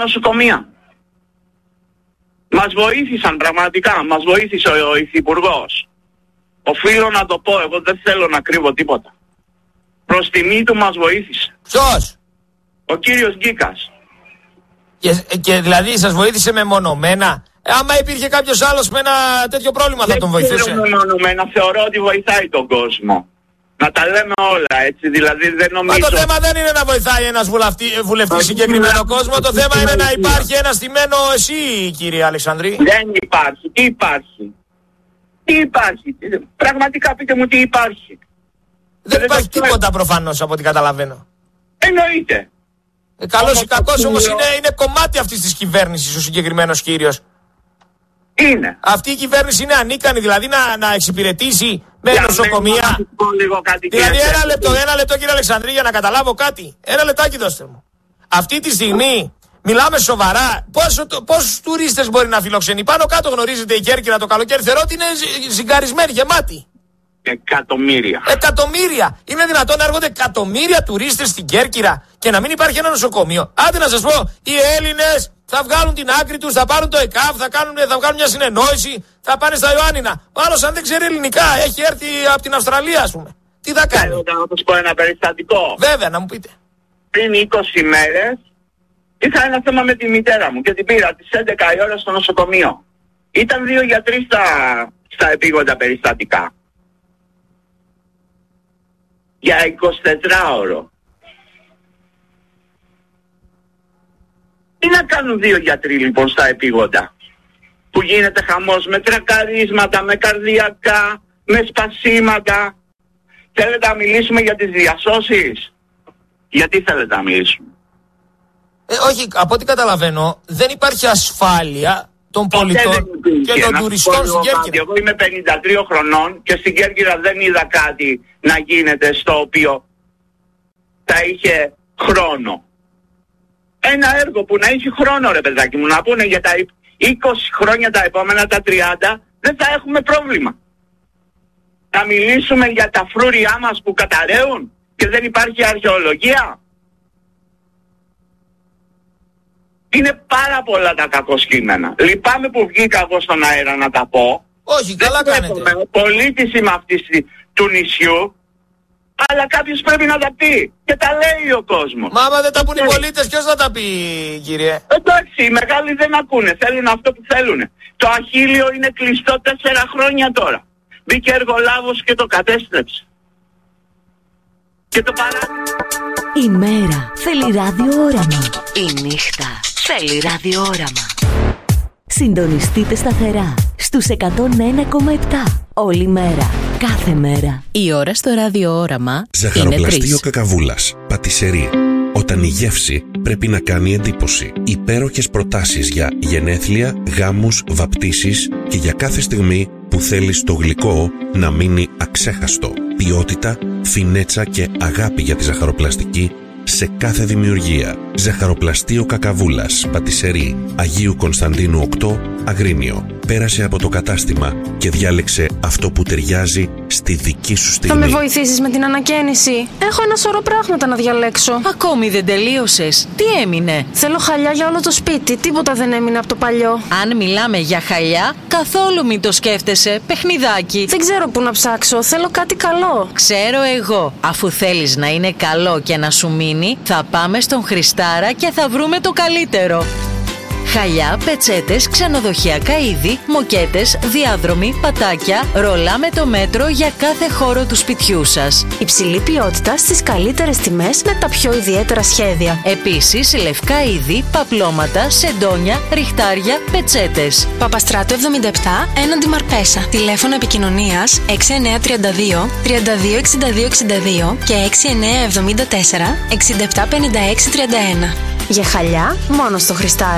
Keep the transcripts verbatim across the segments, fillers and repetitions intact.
νοσοκομεία. Μας βοήθησαν πραγματικά, μας βοήθησε ο, ο υφυπουργός. Οφείλω να το πω, εγώ δεν θέλω να κρύβω τίποτα. Προς τιμή του μας βοήθησε. Ποιος? Ο κύριος Γκίκας. Και, και δηλαδή σας βοήθησε μεμονωμένα. Άμα υπήρχε κάποιος άλλος με ένα τέτοιο πρόβλημα θα τον βοηθούσε. Δεν ξέρω μεμονωμένα, θεωρώ ότι βοηθάει τον κόσμο. Να τα λέμε όλα έτσι, δηλαδή δεν νομίζω... Μα το θέμα δεν είναι να βοηθάει ένας βουλευτής συγκεκριμένο κόσμο, το θέμα είναι να υπάρχει ένα στημένο εσύ, κύριε Αλεξανδρή. Δεν υπάρχει, τι υπάρχει. Τι υπάρχει, πραγματικά πείτε μου τι υπάρχει. Δεν, δεν υπάρχει τίποτα προφανώς από ό,τι καταλαβαίνω. Εννοείται. Ε, καλώς ή κακώς όμως είναι, είναι κομμάτι αυτής της κυβέρνησης ο συγκεκριμένος κύριος. Είναι. Αυτή η κυβέρνηση είναι ανίκανη δηλαδή να, να εξυπηρετήσει με νοσοκομεία. Δηλαδή ένα λεπτό, ένα λεπτό κύριε Αλεξανδρή για να καταλάβω κάτι. Ένα λεπτάκι δώστε μου. Αυτή τη στιγμή μιλάμε σοβαρά. Πόσο, πόσους τουρίστες μπορεί να φιλοξενεί? Πάνω κάτω γνωρίζετε η Κέρκυρα το καλοκαίρι θεωρώ ότι είναι ζυγκαρισμένη, γεμάτη. Εκατομμύρια. Εκατομμύρια. Είναι δυνατόν να έρχονται εκατομμύρια τουρίστες στην Κέρκυρα και να μην υπάρχει ένα νοσοκομείο? Άντε να σας πω, οι Έλληνες θα βγάλουν την άκρη τους, θα πάρουν το ΕΚΑΒ, θα, κάνουν, θα βγάλουν μια συνεννόηση, θα πάνε στα Ιωάννινα. Ο άλλος αν δεν ξέρει ελληνικά, έχει έρθει από την Αυστραλία ας πούμε. Τι θα κάνει? Θέλω να σας πω ένα περιστατικό. Βέβαια, να μου πείτε. Πριν είκοσι μέρες είχα ένα θέμα με τη μητέρα μου και την πήρα τις έντεκα η ώρα στο νοσοκομείο. Ήταν δύο γιατροί στα, στα επίγοντα περιστατικά. Για εικοσιτετράωρο. Τι να κάνουν δύο γιατροί λοιπόν στα επίγοντα? Που γίνεται χαμός με τρακαρίσματα, με καρδιακά, με σπασίματα. Θέλετε να μιλήσουμε για τις διασώσεις? Γιατί θέλετε να μιλήσουμε? Ε, όχι, από ό,τι καταλαβαίνω δεν υπάρχει ασφάλεια των πολιτών και των τουριστών στην Κέρκυρα. Εγώ είμαι πενήντα τρία χρονών και στην Κέρκυρα δεν είδα κάτι να γίνεται στο οποίο θα είχε χρόνο. Ένα έργο που να έχει χρόνο ρε παιδάκι μου, να πούνε για τα είκοσι χρόνια τα επόμενα, τα τριάντα, δεν θα έχουμε πρόβλημα. Να μιλήσουμε για τα φρούρια μας που καταραίουν και δεν υπάρχει αρχαιολογία. Είναι πάρα πολλά τα κακοσκήμενα. Λυπάμαι που βγήκα εγώ στον αέρα να τα πω. Όχι, καλά κάνετε. Πολίτης είμαι αυτής του νησιού, αλλά κάποιος πρέπει να τα πει. Και τα λέει ο κόσμος. Μα άμα δεν τα πούν οι πολίτες, ποιος θα τα πει, κύριε? Εντάξει, οι μεγάλοι δεν ακούνε. Θέλουν αυτό που θέλουν. Το Αχίλιο είναι κλειστό τέσσερα χρόνια τώρα. Μπήκε εργολάβος και το κατέστρεψε. Και το παράδειγμα. Η μέρα θέλει ραδιόραμα. Η νύχτα θέλει ραδιόραμα. Συντονιστείτε σταθερά στους εκατόν ένα κόμμα επτά. Όλη μέρα, κάθε μέρα. Η ώρα στο ραδιόραμα Ζαχαροπλαστείο Κακαβούλας. Πατισερί. Όταν η γεύση πρέπει να κάνει εντύπωση. Υπέροχες προτάσεις για γενέθλια, γάμους, βαπτίσεις και για κάθε στιγμή που θέλεις το γλυκό να μείνει αξέχαστο. Ποιότητα, φινέτσα και αγάπη για τη ζαχαροπλαστική σε κάθε δημιουργία. Ζαχαροπλαστείο Κακαβούλας, Πατισερί, Αγίου Κωνσταντίνου οκτώ, Αγρίνιο. Πέρασε από το κατάστημα και διάλεξε αυτό που ταιριάζει στη δική σου στιγμή. Θα με βοηθήσεις με την ανακαίνιση? Έχω ένα σωρό πράγματα να διαλέξω. Ακόμη δεν τελείωσες? Τι έμεινε? Θέλω χαλιά για όλο το σπίτι. Τίποτα δεν έμεινε από το παλιό. Αν μιλάμε για χαλιά, καθόλου μην το σκέφτεσαι. Παιχνιδάκι. Δεν ξέρω πού να ψάξω. Θέλω κάτι καλό. Ξέρω εγώ. Αφού θέλεις να είναι καλό και να σου μείνει, θα πάμε στον Χριστάρα και θα βρούμε το καλύτερο. Χαλιά, πετσέτες, ξενοδοχειακά είδη, μοκέτες, διάδρομοι, πατάκια, ρολά με το μέτρο για κάθε χώρο του σπιτιού σας. Υψηλή ποιότητα στις καλύτερες τιμές με τα πιο ιδιαίτερα σχέδια. Επίσης, λευκά είδη, παπλώματα, σεντόνια, ριχτάρια, πετσέτες. Παπαστράτου εβδομήντα επτά, έναντι Μαρπέσα. Τηλέφωνο επικοινωνίας έξι εννιά τρία δύο, τρία δύο έξι δύο έξι δύο και έξι εννιά εβδομήντα τέσσερα, εξήντα επτά πενήντα έξι τριάντα ένα. Για χαλιά, μόνο στο Χριστάρα.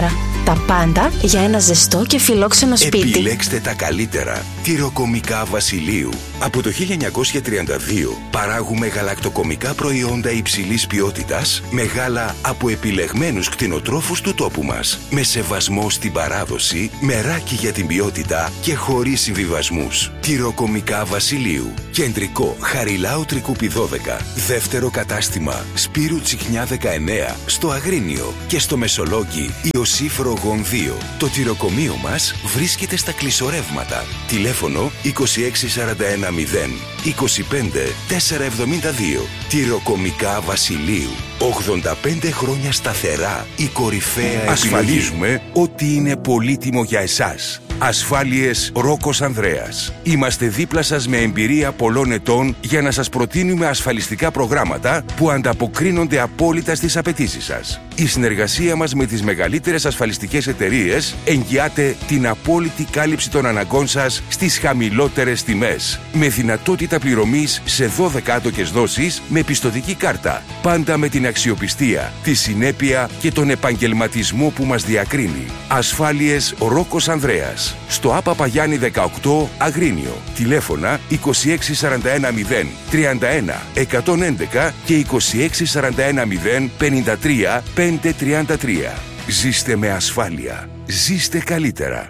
Τα πάντα για ένα ζεστό και φιλόξενο σπίτι. Επιλέξτε τα καλύτερα. Τυροκομικά Βασιλείου. Από το χίλια εννιακόσια τριάντα δύο παράγουμε γαλακτοκομικά προϊόντα υψηλής ποιότητας με γάλα από επιλεγμένους κτηνοτρόφους του τόπου μας. Με σεβασμό στην παράδοση, μεράκι για την ποιότητα και χωρίς συμβιβασμούς. Τυροκομικά Βασιλείου. Κεντρικό Χαριλάου Τρικούπη δώδεκα. Δεύτερο κατάστημα Σπύρου Τσιχνιά δεκαεννέα στο Αγρίνιο και στο Μεσολόγγι Ιωσήφ Ρογών δύο. Το τυροκομείο μας βρίσκεται στα Κλεισορεύματα. Τηλέφωνο είκοσι έξι σαράντα ένα μηδέν είκοσι πέντε τετρακόσια εβδομήντα δύο. Τυροκομικά Βασιλείου. ογδόντα πέντε χρόνια σταθερά η κορυφαία. Ασφαλίζουμε ότι είναι πολύτιμο για εσάς. Ασφάλειες Ρόκος Ανδρέας. Είμαστε δίπλα σας με εμπειρία πολλών ετών για να σας προτείνουμε ασφαλιστικά προγράμματα που ανταποκρίνονται απόλυτα στις απαιτήσεις σας. Η συνεργασία μας με τις μεγαλύτερες ασφαλιστικές εταιρείες εγγυάται την απόλυτη κάλυψη των αναγκών σας στις χαμηλότερες τιμές. Με δυνατότητα πληρωμής σε δώδεκα άτοκες δόσεις με πιστωτική κάρτα. Πάντα με την αξιοπιστία, τη συνέπεια και τον επαγγελματισμό που μας διακρίνει. Ασφάλειες Ρόκος Ανδρέας. Στο Άπα Παγιάννη δεκαοκτώ Αγρίνιο. Τηλέφωνα είκοσι έξι σαράντα ένα μηδέν τριάντα ένα εκατόν έντεκα και είκοσι έξι σαράντα ένα μηδέν πενήντα τρία πεντακόσια τριάντα τρία. Ζήστε με ασφάλεια. Ζήστε καλύτερα.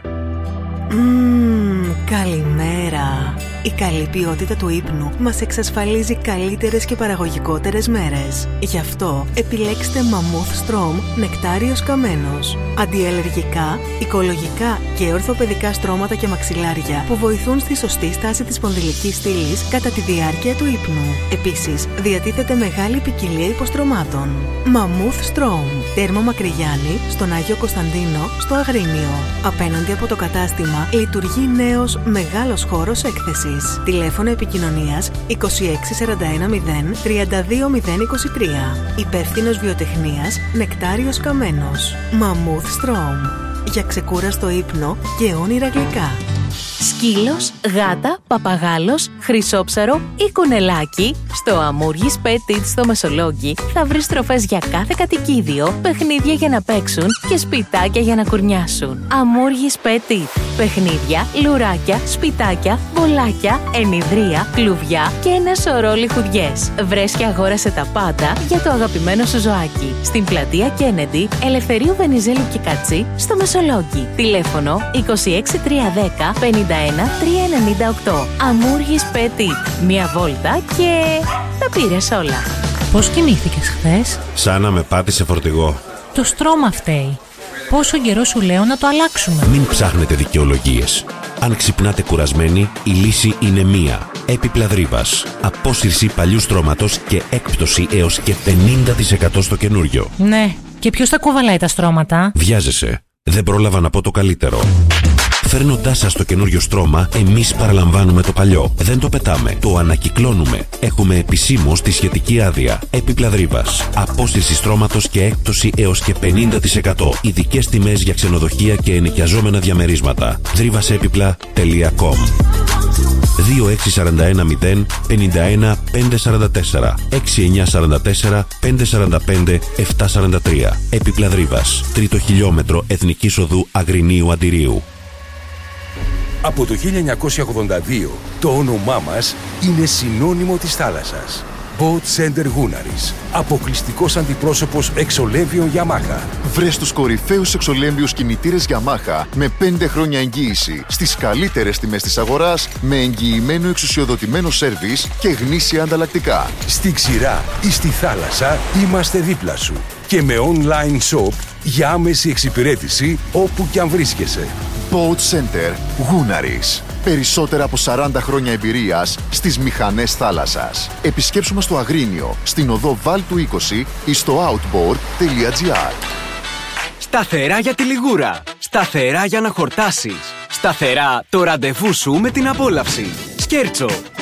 Μμμ, καλημέρα. Η καλή ποιότητα του ύπνου μας εξασφαλίζει καλύτερες και παραγωγικότερες μέρες. Γι' αυτό επιλέξτε Mammoth Strom νεκτάριος καμένος. Αντιαλλεργικά, οικολογικά και ορθοπαιδικά στρώματα και μαξιλάρια που βοηθούν στη σωστή στάση της σπονδυλικής στήλης κατά τη διάρκεια του ύπνου. Επίσης, διατίθεται μεγάλη ποικιλία υποστρωμάτων. Mammoth Strom. Τέρμο Μακρυγιάννη, στον Άγιο Κωνσταντίνο, στο Αγρίνιο. Απέναντι από το κατάστημα λειτουργεί νέος μεγάλος χώρος έκθεσης. Τηλέφωνο επικοινωνίας είκοσι έξι σαράντα ένα μηδέν τριάντα δύο μηδέν είκοσι τρία. Υπεύθυνος βιοτεχνίας Νεκτάριος Καμένος. Mammoth Strom. Για ξεκούραστο ύπνο και όνειρα γλυκά. Σκύλος, γάτα, παπαγάλος, χρυσόψαρο ή κουνελάκι, στο Αμούργης Petit στο Μεσολόγγι θα βρεις τροφές για κάθε κατοικίδιο, παιχνίδια για να παίξουν και σπιτάκια για να κουρνιάσουν. Αμούργης Petit. Παιχνίδια, λουράκια, σπιτάκια, μπολάκια, ενιδρία, κλουβιά και ένα σωρό λιχουδιές. Βρες και αγόρασε τα πάντα για το αγαπημένο σου ζωάκι. Στην πλατεία Κέννεντι, Ελευθερίου Βενιζέλου και Κατσί, στο Μεσολόγγι. Τηλέφωνο είκοσι έξι τριακόσια δέκα πενήντα ένα τριακόσια ενενήντα οκτώ. Αμούργης Petit. Μία βόλτα και τα πήρες όλα. Πώς κοιμήθηκες χθες? Σαν να με πάτησε φορτηγό. Το στρώμα φταίει. Πόσο καιρό σου λέω να το αλλάξουμε? Μην ψάχνετε δικαιολογίες. Αν ξυπνάτε κουρασμένοι, η λύση είναι μία. Έπιπλα Δρύβας. Απόσυρση παλιού στρώματος και έκπτωση έως και πενήντα τοις εκατό στο καινούριο. Ναι, και ποιος θα κουβαλάει τα στρώματα? Βιάζεσαι. Δεν πρόλαβα να πω το καλύτερο. Φέρνοντάς σας το καινούριο στρώμα, εμείς παραλαμβάνουμε το παλιό. Δεν το πετάμε, το ανακυκλώνουμε. Έχουμε επισήμως τη σχετική άδεια. Έπιπλα Δρύβας. Απόσυρση στρώματος και έκπτωση έως και πενήντα τοις εκατό. Ειδικές τιμές για ξενοδοχεία και ενοικιαζόμενα διαμερίσματα. δρύβασέπιπλα τελεία κομ. δύο έξι σαράντα ένα μηδέν πενήντα ένα πεντακόσια σαράντα τέσσερα έξι εννιά σαράντα τέσσερα πεντακόσια σαράντα πέντε επτακόσια σαράντα τρία. Έπιπλα Δρύβας. Τρίτο χιλιόμετρο Εθνικής Οδού Αγρινίου Αντιρίου. Από το χίλια εννιακόσια ογδόντα δύο το όνομά μας είναι συνώνυμο της θάλασσας. Boat Center Gunaris. Αποκλειστικός αντιπρόσωπος εξολέμβιων Yamaha. Βρες τους κορυφαίους εξολέμβιους κινητήρες Yamaha με πέντε χρόνια εγγύηση στις καλύτερες τιμές της αγοράς, με εγγυημένο εξουσιοδοτημένο σέρβις και γνήσια ανταλλακτικά. Στη ξηρά ή στη θάλασσα είμαστε δίπλα σου. Και με online shop για άμεση εξυπηρέτηση όπου κι αν βρίσκεσαι. Boat Center Gunaris. Περισσότερα από σαράντα χρόνια εμπειρίας στις μηχανές θάλασσας. Επισκέψου μας στο Αγρίνιο, στην οδό Βάλτου είκοσι ή στο outboard τελεία gr. Σταθερά για τη λιγούρα. Σταθερά για να χορτάσεις. Σταθερά το ραντεβού σου με την απόλαυση. Σκέρτσο.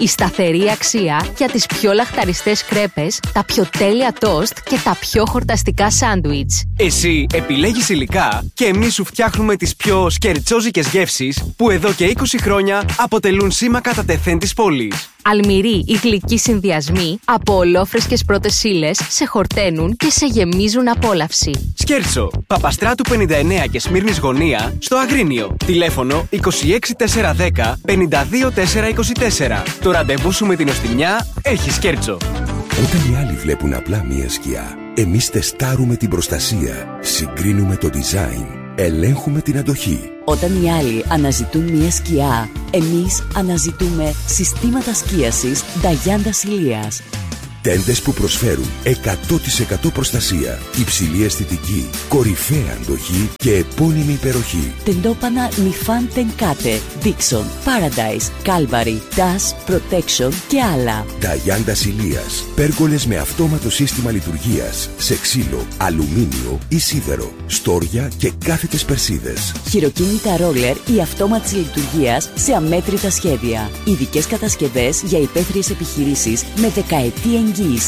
Η σταθερή αξία για τις πιο λαχταριστές κρέπες, τα πιο τέλεια τόστ και τα πιο χορταστικά σάντουιτς. Εσύ επιλέγεις υλικά και εμείς σου φτιάχνουμε τις πιο σκερτσόζικες γεύσεις που εδώ και είκοσι χρόνια αποτελούν σήμα κατά τεθέν της πόλης. Αλμυροί ή γλυκοί συνδυασμοί από ολόφρεσκες πρώτες ύλες σε χορταίνουν και σε γεμίζουν απόλαυση. Σκέρτσο, Παπαστράτου πενήντα εννέα και Σμύρνης Γωνία, στο Αγρίνιο. Τηλέφωνο είκοσι έξι τετρακόσια δέκα πενήντα δύο τετρακόσια είκοσι τέσσερα. Το ραντεβού σου με την οστιμιά έχει σκέρτσο. Όταν οι άλλοι βλέπουν απλά μία σκιά, εμείς τεστάρουμε την προστασία, συγκρίνουμε το design, ελέγχουμε την αντοχή. Όταν οι άλλοι αναζητούν μια σκιά, εμείς αναζητούμε συστήματα σκίασης Νταγιάντα Ηλίας. Τέντες που προσφέρουν εκατό τοις εκατό προστασία, υψηλή αισθητική, κορυφαία αντοχή και επώνυμη υπεροχή. Τεντόπανα Νιφάν Τενκάτε, Dixon, Paradise, Calvary, Dash, Protection και άλλα. Νταγιάντα Ηλίας. Πέργολες με αυτόματο σύστημα λειτουργίας, σε ξύλο, αλουμίνιο ή σίδερο, στόρια και κάθετες περσίδες. Χειροκίνητα ρόλερ ή αυτόματης λειτουργίας σε αμέτρητα σχέδια. Ειδικές κατασκευές για υπαίθριες επιχειρήσεις με δεκαετή εγγύηση.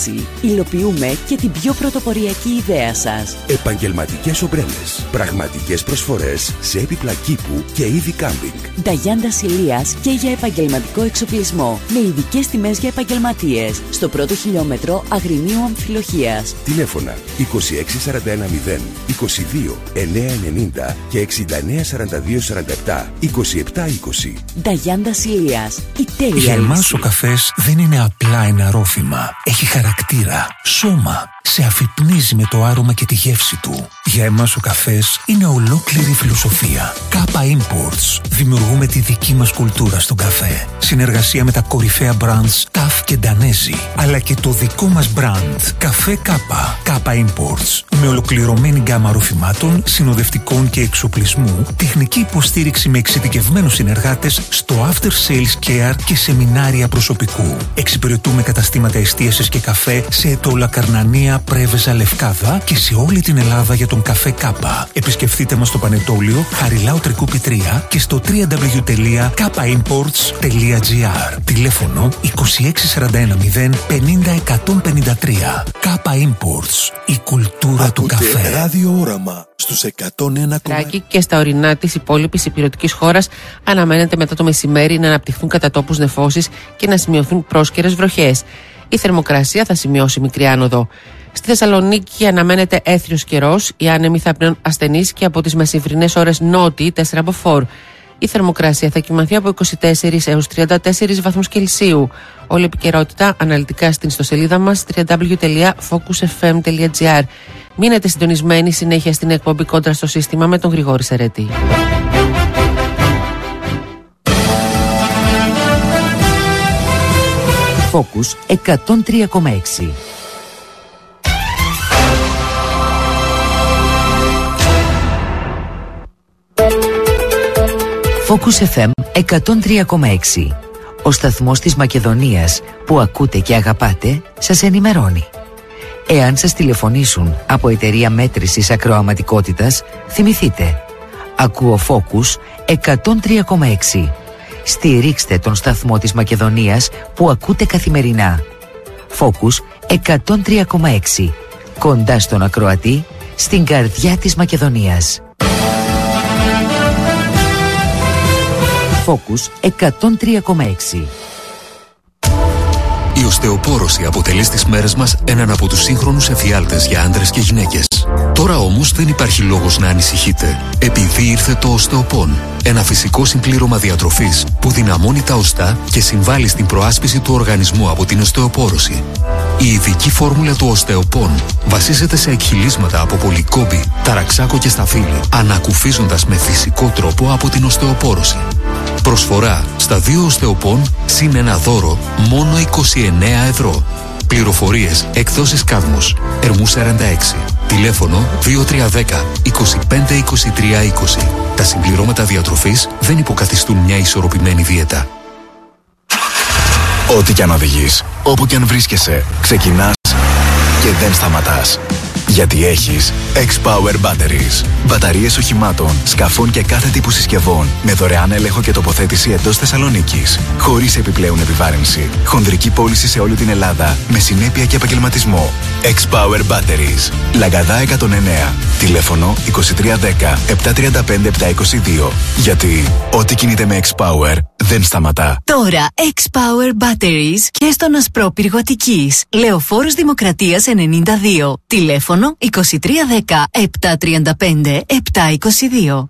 Υλοποιούμε και την πιο πρωτοποριακή ιδέα σας. Επαγγελματικές ομπρέλες. Πραγματικές προσφορές σε έπιπλα κήπου και είδη κάμπινγκ. Νταγιάντα Ηλίας και για επαγγελματικό εξοπλισμό. Με ειδικές τιμές για επαγγελματίες. Στο πρώτο χιλιόμετρο Αγρινίου Αμφιλοχίας. Τηλέφωνα είκοσι έξι σαράντα ένα μηδέν είκοσι δύο εννιακόσια ενενήντα και εξήντα εννέα σαράντα δύο σαράντα επτά είκοσι επτά είκοσι. Νταγιάντα Ηλίας. Η τέλεια Για εμάς λύση. ο καφές δεν είναι απλά ένα ρόφημα. Έχει χαρακτήρα, σώμα. Σε αφυπνίζει με το άρωμα και τη γεύση του. Για εμάς ο καφές είναι ολόκληρη φιλοσοφία. Κάπα Imports. Δημιουργούμε τη δική μας κουλτούρα στον καφέ. Συνεργασία με τα κορυφαία brands Ταφ και Ντανέζι. Αλλά και το δικό μας brand. Καφέ Κάπα. Κάπα Imports. Με ολοκληρωμένη γκάμα ροφημάτων, συνοδευτικών και εξοπλισμού, τεχνική υποστήριξη με εξειδικευμένους συνεργάτες στο after sales care και σεμινάρια προσωπικού. Εξυπηρετούμε καταστήματα εστίασης και καφέ σε Ετώλα, Καρνανία, Πρέβεζα, Λευκάδα και σε όλη την Ελλάδα για τον καφέ Κάπα. Επισκεφτείτε μας στο Πανετόλιο, Χαριλάου Τρικούπη τρία και στο double-u double-u double-u τελεία κάπα imports τελεία gr. Τηλέφωνο είκοσι έξι σαράντα ένα μηδέν πενήντα εκατόν πενήντα τρία. Κάπα Imports. Η κουλτούρα Ακούτε του καφέ. Ράδιο Όραμα στους εκατόν ένα κόμμα ένα. Και στα ορεινά της υπόλοιπης υπηρετικής χώρας αναμένεται μετά το μεσημέρι να αναπτυχθούν κατά τόπους νεφώσεις και να σημειωθούν πρόσκαιρες βροχές. Η θερμοκρασία θα σημειώσει μικρή άνοδο. Στη Θεσσαλονίκη αναμένεται έθριος καιρός, οι άνεμοι θα πνέουν ασθενείς και από τις μεσημβρινές ώρες νότιοι τέσσερα από φορ. Η θερμοκρασία θα κυμανθεί από είκοσι τέσσερις έως τριάντα τέσσερις βαθμούς Κελσίου. Όλη η επικαιρότητα αναλυτικά στην ιστοσελίδα μας double-u double-u double-u τελεία focus f m τελεία gr. Μείνετε συντονισμένοι συνέχεια στην εκπομπή Κόντρα στο Σύστημα με τον Γρηγόρη Σερέτη. Focus εκατόν τρία κόμμα έξι. Focus εφ εμ εκατόν τρία κόμμα έξι. Ο σταθμός της Μακεδονίας που ακούτε και αγαπάτε σας ενημερώνει. Εάν σας τηλεφωνήσουν από εταιρεία μέτρησης ακροαματικότητας, θυμηθείτε. Ακούω Focus εκατόν τρία κόμμα έξι. Στηρίξτε τον σταθμό της Μακεδονίας που ακούτε καθημερινά. Focus εκατόν τρία κόμμα έξι. Κοντά στον ακροατή, στην καρδιά της Μακεδονίας. Focus εκατόν τρία κόμμα έξι. Η οστεοπόρωση αποτελεί στις μέρες μας έναν από τους σύγχρονους εφιάλτες για άντρες και γυναίκες. Τώρα όμως δεν υπάρχει λόγος να ανησυχείτε, επειδή ήρθε το οστεοπόν. Ένα φυσικό συμπλήρωμα διατροφής που δυναμώνει τα οστά και συμβάλλει στην προάσπιση του οργανισμού από την οστεοπόρωση. Η ειδική φόρμουλα του οστεοπόν βασίζεται σε εκχυλίσματα από πολυκόμπη, ταραξάκο και σταφύλι, ανακουφίζοντας με φυσικό τρόπο από την οστεοπόρωση. Προσφορά στα δύο οστεοπόν συν ένα δώρο μόνο είκοσι εννέα ευρώ. Πληροφορίες εκδόσεις Κάδμος, Ερμού σαράντα έξι. Τηλέφωνο δύο τρία ένα μηδέν είκοσι πέντε είκοσι τρία είκοσι. Τα συμπληρώματα διατροφής δεν υποκαθιστούν μια ισορροπημένη δίαιτα. Ό,τι κι αν οδηγείς, όπου κι αν βρίσκεσαι, ξεκινάς και δεν σταματάς. Γιατί έχεις X-Power Batteries. Μπαταρίες οχημάτων, σκαφών και κάθε τύπου συσκευών με δωρεάν έλεγχο και τοποθέτηση εντός Θεσσαλονίκης. Χωρίς επιπλέον επιβάρυνση. Χονδρική πώληση σε όλη την Ελλάδα με συνέπεια και επαγγελματισμό. X-Power Batteries. Λαγκαδά εκατόν εννέα. Τηλέφωνο είκοσι τρία δέκα επτακόσια τριάντα πέντε επτακόσια είκοσι δύο. Γιατί ό,τι κινείται με X-Power δεν σταματά. Τώρα X-Power Batteries και στον Ασπρόπυργο Αττικής. Λεωφόρος Δημοκρατίας ενενήντα δύο. Τηλέφωνο είκοσι τρία δέκα επτακόσια τριάντα πέντε επτακόσια είκοσι δύο.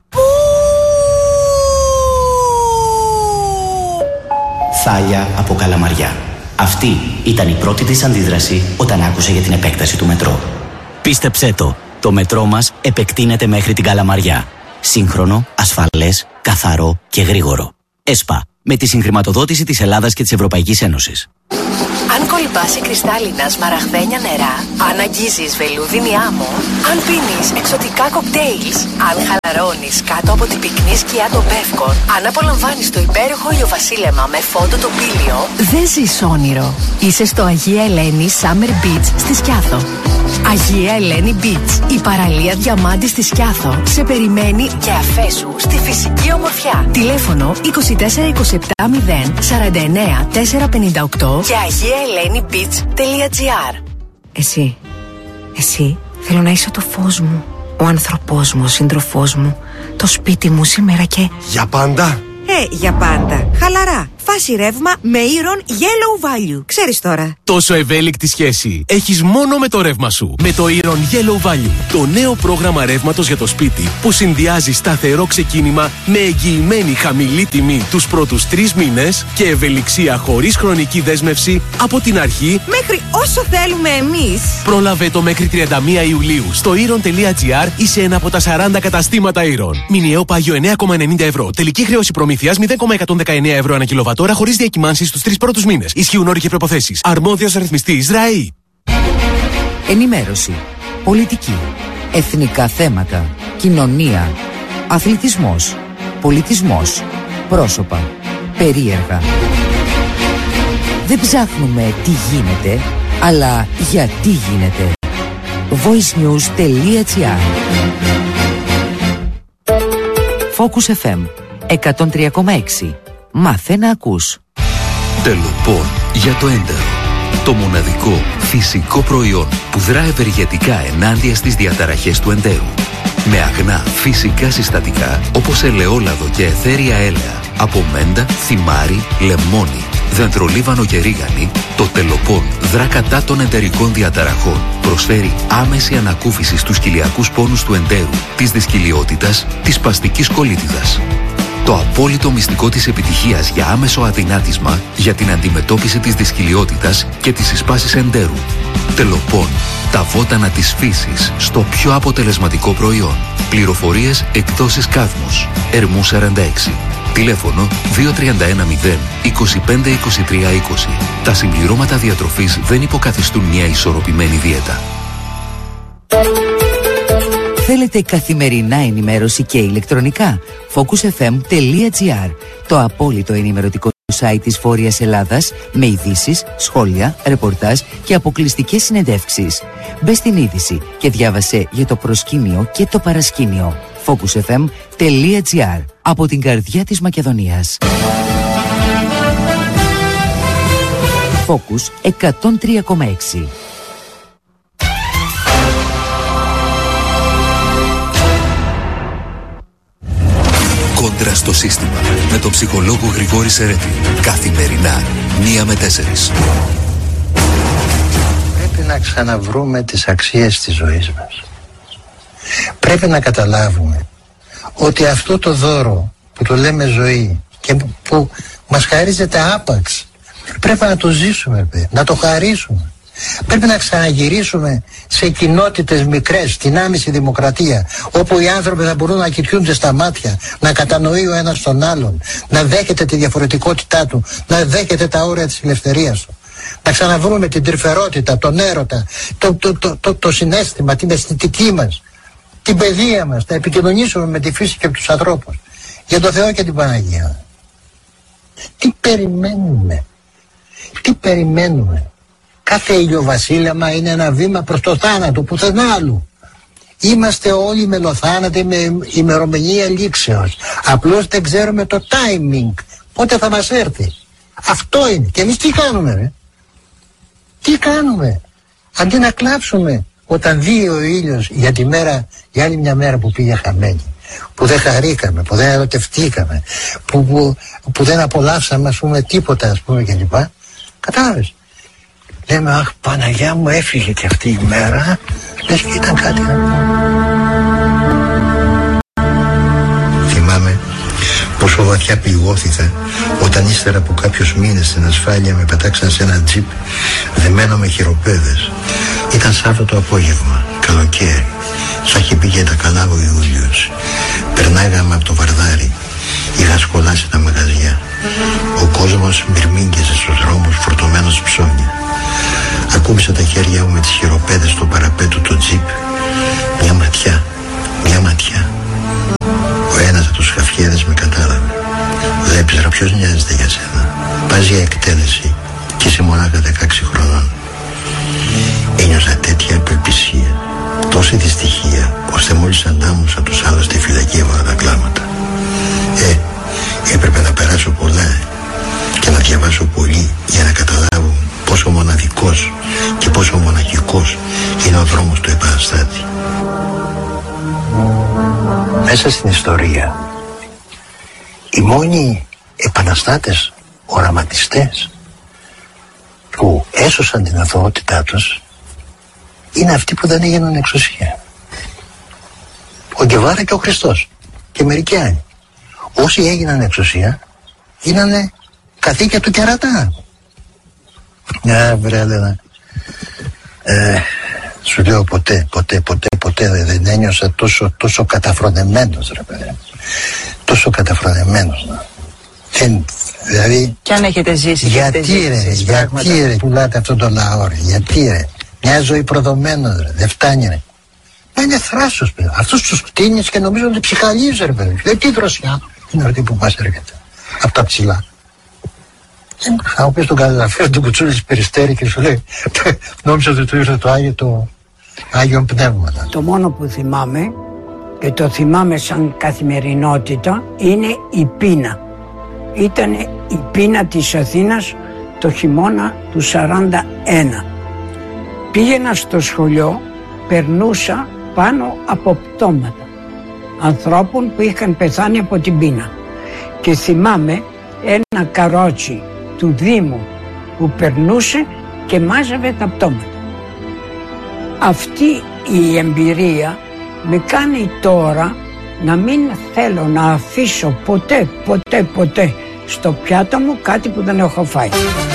Θάλια από Καλαμαριά. Αυτή ήταν η πρώτη της αντίδραση όταν άκουσε για την επέκταση του μετρό. Πίστεψέ το, το μετρό μας επεκτείνεται μέχρι την Καλαμαριά. Σύγχρονο, ασφαλές, καθαρό και γρήγορο. ΕΣΠΑ, με τη συγχρηματοδότηση της Ελλάδας και της Ευρωπαϊκής Ένωσης. Αν κολυμπάς κρυστάλλινα σμαραγδένια νερά, αν αγγίζεις βελούδινη άμμο, αν πίνεις εξωτικά κοκτέιλς, αν χαλαρώνεις κάτω από την πυκνή σκιά των Πεύκων, αν απολαμβάνεις το υπέροχο ηλιοβασίλεμα με φόντο τοπήλιο, δεν ζεις όνειρο. Είσαι στο Αγία Ελένη Summer Beach στη Σκιάθο. Αγία Ελένη Beach, η παραλία διαμάντη στη Σκιάθο, σε περιμένει και αφέσου στη φυσική ομορφιά. Τηλέφωνο είκοσι τέσσερα είκοσι επτά μηδέν σαράντα εννέα τετρακόσια πενήντα οκτώ και αγία ελένη beach τελεία τζι άρ. Εσύ, εσύ θέλω να είσαι το φως μου, ο άνθρωπός μου, ο σύντροφός μου, το σπίτι μου σήμερα και... Για πάντα? Ε, για πάντα. Χαλαρά. Φάση ρεύμα με Iron Yellow Value. Ξέρεις τώρα. Τόσο ευέλικτη σχέση έχεις μόνο με το ρεύμα σου. Με το Iron Yellow Value. Το νέο πρόγραμμα ρεύματος για το σπίτι που συνδυάζει σταθερό ξεκίνημα με εγγυημένη χαμηλή τιμή τους πρώτους τρεις μήνες και ευελιξία χωρίς χρονική δέσμευση από την αρχή μέχρι όσο θέλουμε εμείς. Πρόλαβε το μέχρι τριάντα μία Ιουλίου στο iron τελεία τζι άρ ή σε ένα από τα σαράντα καταστήματα Iron. Μηνιαίο πάγιο εννέα κόμμα ενενήντα ευρώ. Τελική χρέωση προμήθειας μηδέν κόμμα εκατόν δεκαεννέα ευρώ ανά κιλοβατόρα χωρίς διακυμάνσεις στους τρεις πρώτους μήνες. Ισχύουν όροι και προϋποθέσεις. Αρμόδιος ρυθμιστής ΡΑΗ. Ενημέρωση. Πολιτική. Εθνικά θέματα. Κοινωνία. Αθλητισμός. Πολιτισμός. Πρόσωπα. Περίεργα. Δεν ψάχνουμε τι γίνεται, αλλά γιατί γίνεται. voicenews τελεία τζι άρ. Focus εφ εμ εκατόν τρία κόμμα έξι. Μάθε να ακούς. Τελοπών για το έντερο. Το μοναδικό φυσικό προϊόν που δρά ευεργετικά ενάντια στις διαταραχές του εντέρου. Με αγνά φυσικά συστατικά όπως ελαιόλαδο και αιθέρια έλαια, από μέντα, θυμάρι, λεμόνι, δεντρολίβανο και ρίγανη, το Τελοπών δρά κατά των εντερικών διαταραχών. Προσφέρει άμεση ανακούφιση στους κοιλιακούς πόνους του εντέρου, της δυσκυλιότητας, της σπαστικής κολίτιδας. Το απόλυτο μυστικό της επιτυχίας για άμεσο αδυνάτισμα για την αντιμετώπιση της δυσκυλιότητας και της εισπάσης εντέρου. Τελοπών. Τα βότανα της φύσης στο πιο αποτελεσματικό προϊόν. Πληροφορίες εκδόσεις Κάδμος. Ερμού σαράντα έξι. Τηλέφωνο δύο τρία ένα μηδέν είκοσι πέντε είκοσι τρία είκοσι. Τα συμπληρώματα διατροφής δεν υποκαθιστούν μια ισορροπημένη δίαιτα. Θέλετε καθημερινά ενημέρωση και ηλεκτρονικά? focus εφ εμ τελεία τζι άρ. Το απόλυτο ενημερωτικό site της Βόρειας Ελλάδας με ειδήσεις, σχόλια, ρεπορτάζ και αποκλειστικές συνεντεύξεις. Μπες στην είδηση και διάβασε για το προσκήνιο και το παρασκήνιο. focus εφ εμ τελεία τζι άρ. Από την καρδιά της Μακεδονίας. Focus εκατόν τρία κόμμα έξι. Κόντρα στο σύστημα με τον ψυχολόγο Γρηγόρη Σερέτη. Καθημερινά, μία με τέσσερις. Πρέπει να ξαναβρούμε τις αξίες της ζωής μας. Πρέπει να καταλάβουμε ότι αυτό το δώρο που το λέμε ζωή και που μας χαρίζεται άπαξ, πρέπει να το ζήσουμε, να το χαρίσουμε. Πρέπει να ξαναγυρίσουμε σε κοινότητες μικρές, στην άμεση δημοκρατία, όπου οι άνθρωποι θα μπορούν να κοιτούνται στα μάτια, να κατανοεί ο ένας τον άλλον, να δέχεται τη διαφορετικότητά του, να δέχεται τα όρια της ελευθερίας του. Να ξαναβρούμε την τρυφερότητα, τον έρωτα, το, το, το, το, το συναίσθημα, την αισθητική μας, την παιδεία μας, να επικοινωνήσουμε με τη φύση και τους ανθρώπους. Για τον Θεό και την Παναγία. Τι περιμένουμε, τι περιμένουμε. Κάθε ηλιοβασίλεμα είναι ένα βήμα προς το θάνατο, πουθενά άλλου. Είμαστε όλοι μελοθάνατοι με ημερομηνία λήξεως. Απλώς δεν ξέρουμε το timing, πότε θα μας έρθει. Αυτό είναι. Και εμείς τι κάνουμε, ρε? Τι κάνουμε? Αντί να κλάψουμε όταν δει ο ήλιος για τη μέρα, για άλλη μια μέρα που πήγε χαμένη, που δεν χαρήκαμε, που δεν ερωτευτήκαμε, που, που, που δεν απολαύσαμε, ας πούμε, τίποτα, ας πούμε, κλπ. Κατάλαβες? Λέμε, αχ, Παναγιά μου, έφυγε και αυτή η μέρα, λες και ήταν κάτι. Θυμάμαι πόσο βαθιά πληγώθηκα όταν ύστερα από κάποιους μήνες στην ασφάλεια με πετάξαν σε ένα τζιπ δεμένο με χειροπέδες. Ήταν Σάββατο απόγευμα, καλοκαίρι. Θα είχε πει τα καλά ο Ιούλιος. Περνάγαμε από το Βαρδάρι. Είχα σκολάσει τα μαγαζιά. Ο κόσμος μυρμήγκιζε στους δρόμους φορτωμένος ψώνια. Ακούμπησα τα χέρια μου με τις χειροπέδες στο παραπέτου του τζιπ. Μια ματιά, μια ματιά. Ο ένας από τους χαφιέδες με κατάλαβε. Δεν ήξερα ποιος νοιάζεται για σένα. Πας για εκτέλεση και είσαι μονάχα δεκαέξι χρονών. Ένιωσα τέτοια απελπισία, τόση δυστυχία, ώστε μόλις αντάμωσα τους άλλους στη φυλακή έβαλα τα κλάματα. Ε, έπρεπε να περάσω πολλά και να διαβάσω πολύ για να καταλάβω πόσο μοναδικός και πόσο μοναχικός είναι ο δρόμος του επαναστάτη. Μέσα στην ιστορία, οι μόνοι επαναστάτες, οραματιστές που έσωσαν την αθωότητά τους είναι αυτοί που δεν έγιναν εξουσία. Ο Γκεβάρα και ο Χριστός και μερικοί άλλοι. Όσοι έγιναν εξουσία γίνανε καθήκια του κερατά. Ναι, βρε, Έλενα. Ε, σου λέω ποτέ, ποτέ, ποτέ, ποτέ δεν ένιωσα τόσο, τόσο καταφρονεμένος, ρε παιδί. Τόσο καταφρονεμένος. Δεν, δηλαδή... Κι αν έχετε ζήσει, γιατί έχετε ζήσει, ρε, γιατί ρε, πουλάτε αυτόν τον λαό, ρε, γιατί ρε. Μια ζωή προδομένος, ρε, δεν φτάνει, ρε. Μα είναι θράσος, παιδί. Αυτούς τους κτίνεις και νομίζω ότι ψυχαλίζει, ρε, παιδί. Δεν τι δροσιά είναι αυτή που μας έρχεται. Από τα ψηλά. Θα μου πεις τον καλαφέο του κουτσούλη της Περιστέρη και σου λέει νόμιζα ότι του ήρθε το Άγιο, το Άγιο Πνεύμα. Το μόνο που θυμάμαι και το θυμάμαι σαν καθημερινότητα είναι η πείνα. Ήταν η πείνα της Αθήνας το χειμώνα του σαράντα ένα. Πήγαινα στο σχολείο, περνούσα πάνω από πτώματα ανθρώπων που είχαν πεθάνει από την πείνα και θυμάμαι ένα καρότσι του Δήμου που περνούσε και μάζευε τα πτώματα. Αυτή η εμπειρία με κάνει τώρα να μην θέλω να αφήσω ποτέ, ποτέ, ποτέ στο πιάτο μου κάτι που δεν έχω φάει.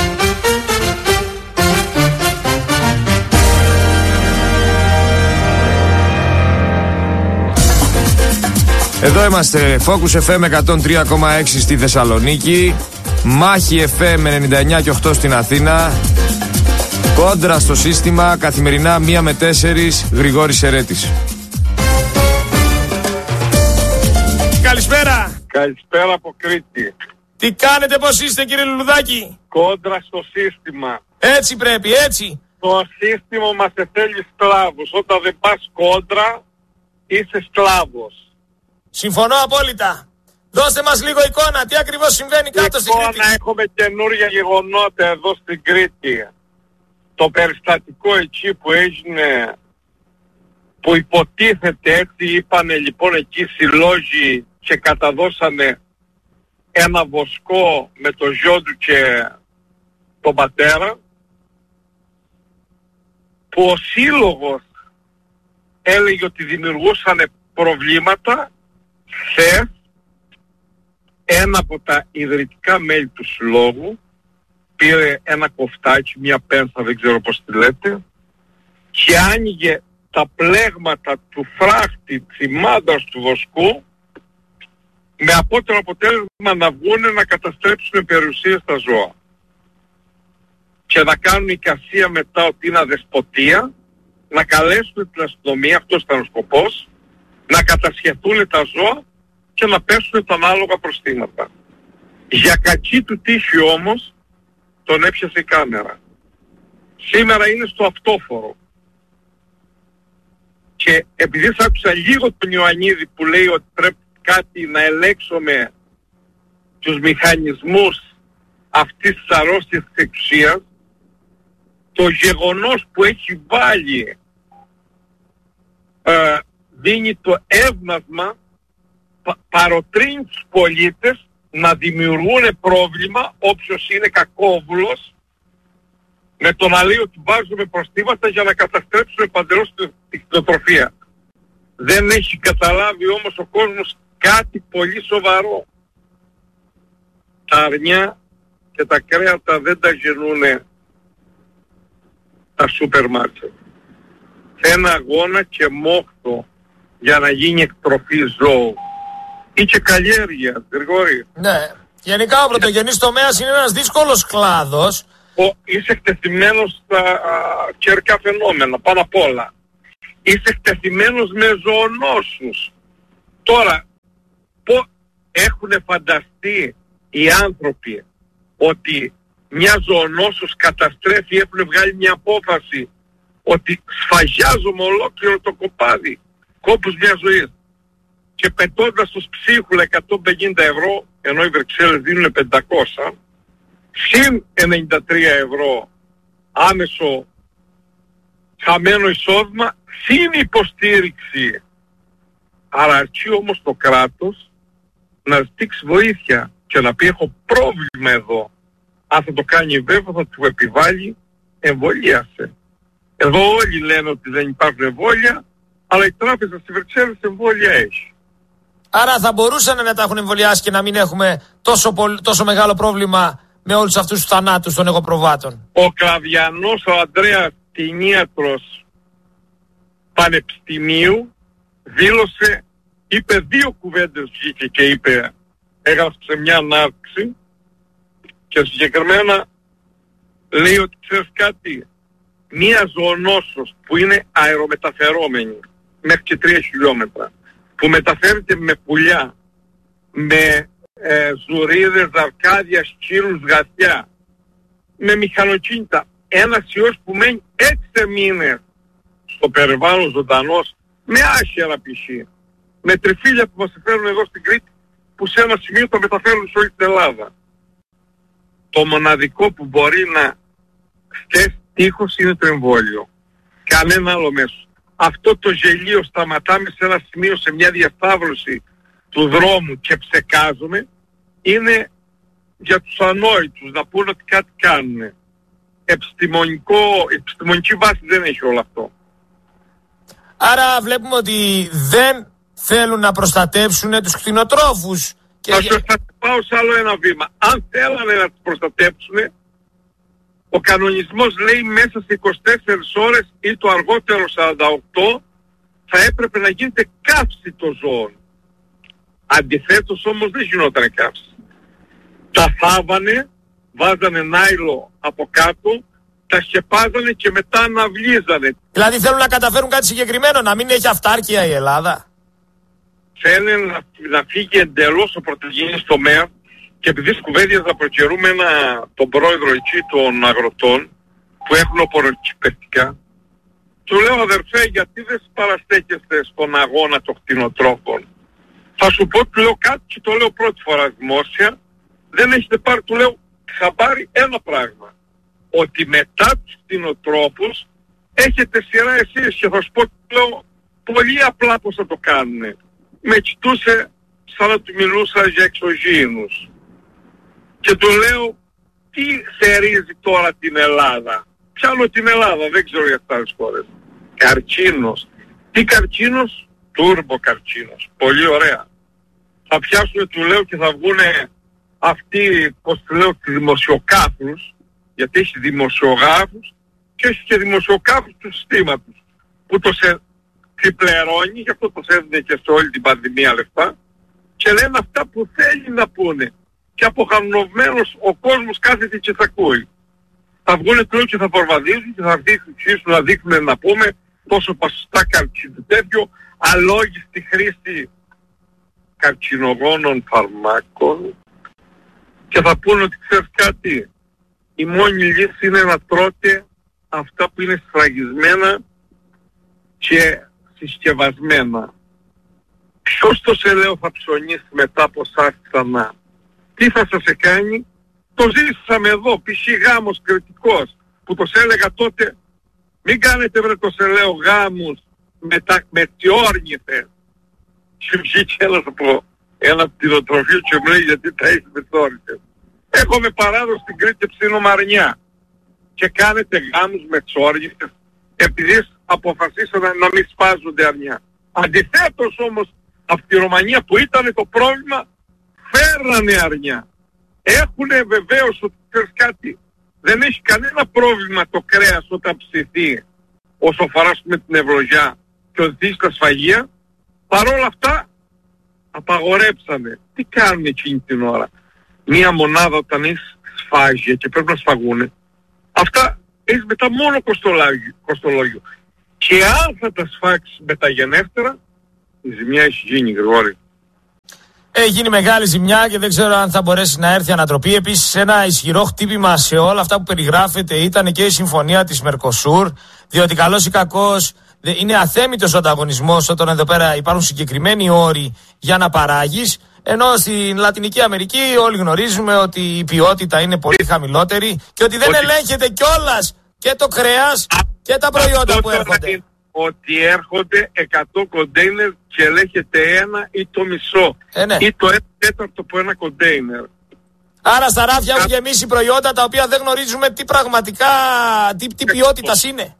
Εδώ είμαστε, Focus εφ εμ εκατόν τρία κόμμα έξι στη Θεσσαλονίκη, Μάχη εφ εμ ενενήντα εννιά και οκτώ στην Αθήνα, Κόντρα στο σύστημα, καθημερινά μία με τέσσερις, Γρηγόρης Σερέτης. Καλησπέρα. Καλησπέρα από Κρήτη. Τι κάνετε, πώς είστε κύριε Λουλουδάκη? Κόντρα στο σύστημα. Έτσι πρέπει, έτσι. Το σύστημα μας θέλει σκλάβους. Όταν δεν πας κόντρα, είσαι σκλάβος. Συμφωνώ απόλυτα. Δώστε μας λίγο εικόνα, τι ακριβώς συμβαίνει κάτω στην Κρήτη. Εικόνα, έχουμε καινούργια γεγονότα εδώ στην Κρήτη. Το περιστατικό εκεί που έγινε, που υποτίθεται, έτσι είπανε λοιπόν εκεί συλλόγοι και καταδώσανε ένα βοσκό με το γιο του και τον πατέρα, που ο σύλλογος έλεγε ότι δημιουργούσαν προβλήματα. Χθες ένα από τα ιδρυτικά μέλη του συλλόγου πήρε ένα κοφτάκι, μια πένθα, δεν ξέρω πώς τη λέτε, και άνοιγε τα πλέγματα του φράχτη τσιμάντας του βοσκού, με απότερο αποτέλεσμα να βγουν να καταστρέψουν περιουσίες στα ζώα και να κάνουν εικασία μετά ότι είναι αδεσποτεία, να καλέσουν την αστυνομία, αυτός ήταν ο σκοπός, να κατασχεθούν τα ζώα και να πέσουν τα ανάλογα προστήματα. Για κακή του τύχη όμως τον έπιασε η κάμερα σήμερα είναι στο αυτόφορο. Και επειδή θα άκουσα λίγο τον Ιωαννίδη που λέει ότι πρέπει κάτι να ελέγξουμε τους μηχανισμούς αυτής της αρρώστιας της εξουσίας, το γεγονός που έχει βάλει ε, δίνει το έβνασμα, πα, παροτρύνει τους πολίτες να δημιουργούν πρόβλημα όποιος είναι κακόβουλος, με το να λέει ότι βάζουμε προστήματα για να καταστρέψουμε παντελώς την κτηνοτροφία. Δεν έχει καταλάβει όμως ο κόσμος κάτι πολύ σοβαρό. Τα αρνιά και τα κρέατα δεν τα γεννούνε τα σούπερ μάρκετ. Ένα αγώνα και μόχθο για να γίνει εκτροφή ζώου. Ή και καλλιέργεια, Γρηγόρη. Ναι. Γενικά ο πρωτογενής τομέας είναι ένας δύσκολος κλάδος. Ο, είσαι εκτεθειμένος στα α, καιρικά φαινόμενα, πάνω απ' όλα. Είσαι εκτεθειμένος με ζωονόσους. Τώρα, πώς έχουν φανταστεί οι άνθρωποι ότι μια ζωονόσος καταστρέφει, έχουν βγάλει μια απόφαση ότι σφαγιάζουμε ολόκληρο το κοπάδι, κόπους μια ζωής, και πετώντας στους ψίχουλα εκατόν πενήντα ευρώ, ενώ οι Βρυξέλλες δίνουν πεντακόσια, συν ενενήντα τρία ευρώ άμεσο χαμένο εισόδημα, συν υποστήριξη. Άρα αρκεί όμως το κράτος να ζητήσει βοήθεια και να πει έχω πρόβλημα εδώ. Αν θα το κάνει βέβαια θα του επιβάλλει εμβολίασε. Εδώ όλοι λένε ότι δεν υπάρχουν εμβόλια, αλλά η τράπεζα στη Βρυξέλλες εμβόλια έχει. Άρα θα μπορούσαν να τα έχουν εμβολιάσει και να μην έχουμε τόσο, πολύ, τόσο μεγάλο πρόβλημα με όλους αυτούς τους θανάτους των εγωπροβάτων. Ο Κλαβιανός, ο Ανδρέας, κτηνίατρος πανεπιστημίου, δήλωσε, είπε δύο κουβέντες, βγήκε και είπε, έγραψε μια ανάρτηση και συγκεκριμένα λέει ότι ξέρεις κάτι, μία ζωονόσος που είναι αερομεταφερόμενη μέχρι και τρία χιλιόμετρα, που μεταφέρεται με πουλιά, με ε, ζουρίδες, αρκάδια, σκύλους, γατιά, με μηχανοκίνητα, ένας ιός που μένει έξι μήνες στο περιβάλλον ζωντανός, με άχυρα π.χ. με τριφύλια που μας φέρουν εδώ στην Κρήτη, που σε ένα σημείο το μεταφέρουν σε όλη την Ελλάδα. Το μοναδικό που μπορεί να στέσει τείχος είναι το εμβόλιο. Κανένα άλλο μέσο. Αυτό το γελίο σταματάμε σε ένα σημείο, σε μια διασταύρωση του δρόμου και ψεκάζουμε, είναι για τους ανόητους να πούνε ότι κάτι κάνουν. Επιστημονικό, επιστημονική βάση δεν έχει όλο αυτό. Άρα βλέπουμε ότι δεν θέλουν να προστατεύσουν τους κτηνοτρόφους. Και... Θα σας πάω σε άλλο ένα βήμα. Αν θέλανε να τους προστατεύσουν, ο κανονισμός λέει μέσα σε είκοσι τέσσερις ώρες ή το αργότερο σαράντα οκτώ θα έπρεπε να γίνεται καύση των ζώων. Αντιθέτως όμως δεν γινόταν καύση. Τα θάβανε, βάζανε νάιλο από κάτω, τα σκεπάζανε και μετά αναβλίζανε. Δηλαδή θέλουν να καταφέρουν κάτι συγκεκριμένο, να μην έχει αυτάρκεια η Ελλάδα. Θέλουν να, να φύγει εντελώς ο πρωτογενής τομέας, και επειδή σκουβέντιαζα προκαιρούμενα τον πρόεδρο εκεί των αγροτών που έχουν οποροκυπευτικά, του λέω αδερφέ, γιατί δεν παραστέκεστε στον αγώνα των κτηνοτρόφων. Θα σου πω, του λέω κάτι και το λέω πρώτη φορά δημόσια, δεν έχετε πάρει, του λέω, χαμπάρει ένα πράγμα. Ότι μετά τους κτηνοτρόφους έχετε σειρά εσείς, και θα σου πω, του λέω, πολύ απλά πώς θα το κάνουν. Με κοιτούσε σαν να του μιλούσα για εξωγήινους. Και του λέω, τι θερίζει τώρα την Ελλάδα. Πιάνω την Ελλάδα, δεν ξέρω για άλλες χώρες. Καρκίνος. Τι καρκίνος? Τούρμπο καρκίνος. Πολύ ωραία. Θα πιάσουν, του λέω, και θα βγούνε αυτοί, πώς του λέω, τους δημοσιοκάφρους, γιατί έχει δημοσιογράφους και έχει και δημοσιοκάφρους του συστήματος, που το σε πληρώνει, γι' αυτό το έδινε και σε όλη την πανδημία λεφτά, και λένε αυτά που θέλει να πούνε. Και αποχαρνωμένος ο κόσμος κάθεται και θα ακούει. Θα βγούνε τρόπο και θα προβαδίζουν και θα αρχίσουν να δείχνουν, να πούμε, τόσο ποσοστά καρκίνου, τέτοιο αλόγιστη χρήση καρκινογόνων φαρμάκων, και θα πούνε ότι ξέρεις κάτι, η μόνη λύση είναι να τρώτε αυτά που είναι σφραγισμένα και συσκευασμένα. Ποιος το σελαίο θα ψωνίσει μετά από εσάς ξανά? Τι θα σας κάνει? Το ζήσαμε εδώ, π.χ. γάμος κριτικός, που το έλεγα τότε, μην κάνετε βρε το σελαίο γάμους με, τα, με τιόρνηθες. Και βγήκε ένας από ένα κτηνοτροφείο και μου λέει γιατί τα έχεις με τιόρνηθες. Έχουμε παράδοση στην Κρήτη ψινομαρνιά και κάνετε γάμους με τσόρνηθες επειδή αποφασίσατε να μην σπάζονται αρνιά. Αντιθέτως όμως, από τη Ρωμανία που ήταν το πρόβλημα, φέρνανε αρνιά. Έχουνε βεβαίως ότι ξέρεις κάτι, δεν έχει κανένα πρόβλημα το κρέας όταν ψηθεί όσο αφορά με την ευλογιά και οδηγεί στα σφαγεία. Παρόλα αυτά απαγορέψανε. Τι κάνουν εκείνη την ώρα? Μία μονάδα όταν έχεις σφάγια και πρέπει να σφαγούνε, αυτά έχεις μετά μόνο κοστολόγιο, κοστολόγιο. Και αν θα τα σφάξεις μεταγενέστερα, η ζημιά έχει γίνει, Γρηγόρη. Έχει γίνει μεγάλη ζημιά και δεν ξέρω αν θα μπορέσει να έρθει ανατροπή. Επίσης, ένα ισχυρό χτύπημα σε όλα αυτά που περιγράφεται ήταν και η συμφωνία της Μερκοσούρ, διότι καλός ή κακός είναι αθέμητος ο ανταγωνισμός όταν εδώ πέρα υπάρχουν συγκεκριμένοι όροι για να παράγεις. Ενώ στην Λατινική Αμερική όλοι γνωρίζουμε ότι η ποιότητα είναι πολύ χαμηλότερη και ότι δεν ότι... ελέγχεται κιόλας και το κρέας και τα προϊόντα που έρχονται. Ότι έρχονται εκατό κοντέινερ και ελέγχεται ένα ή το μισό. Ε, ναι. Ή το ένα τέταρτο από ένα κοντέινερ. Άρα στα ράφια έχουν γεμίσει προϊόντα τα οποία δεν γνωρίζουμε τι πραγματικά, τι, τι ποιότητας είναι.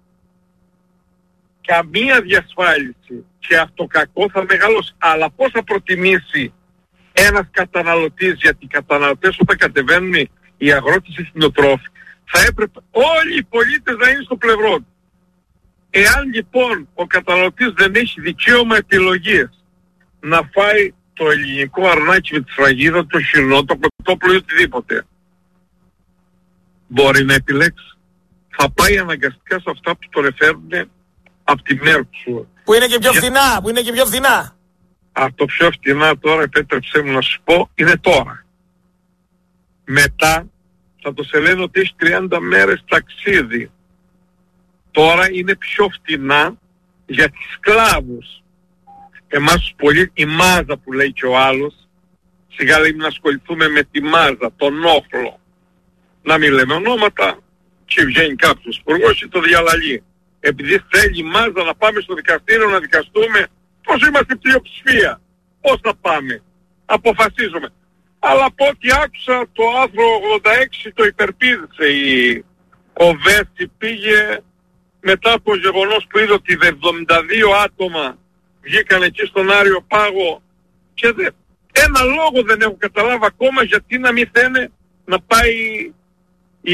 Καμία διασφάλιση και αυτό κακό θα μεγαλώσει. Αλλά πώς θα προτιμήσει ένας καταναλωτής, γιατί οι καταναλωτές όταν κατεβαίνουν οι αγρότες οι κτηνοτρόφοι, θα έπρεπε όλοι οι πολίτες να είναι στο πλευρό του. Εάν λοιπόν ο καταναλωτής δεν έχει δικαίωμα επιλογής να φάει το ελληνικό αρνάκι με τη σφραγίδα, το χοιρινό, το κοτόπουλο ή οτιδήποτε, μπορεί να επιλέξει. Θα πάει αναγκαστικά σε αυτά που τον εφέρουν από τη Μέρκοσουρ. Που είναι και πιο φθηνά, που είναι και πιο φθηνά. Από το πιο φθηνά τώρα, επέτρεψέ μου να σου πω, είναι τώρα. Μετά θα το σε λένε ότι έχει τριάντα μέρες ταξίδι. Τώρα είναι πιο φτηνά για τις σκλάβους. Εμάς τους πολίτες, η μάζα που λέει και ο άλλος, σιγά λέει να ασχοληθούμε με τη μάζα, τον όχλο. Να μην λέμε ονόματα και βγαίνει κάποιος υπουργός ή το διαλαλεί. Επειδή θέλει η μάζα να πάμε στο δικαστήριο να δικαστούμε, πώς είμαστε πλειοψηφία, πώς θα πάμε, αποφασίζουμε. Αλλά από ό,τι άκουσα το άρθρο ογδόντα έξι το υπερπίδησε η Κοβέση, πήγε μετά από γεγονός που είδε ότι εβδομήντα δύο άτομα βγήκαν εκεί στον Άριο Πάγο και δε, ένα λόγο δεν έχω καταλάβει ακόμα γιατί να μην θένε να πάει η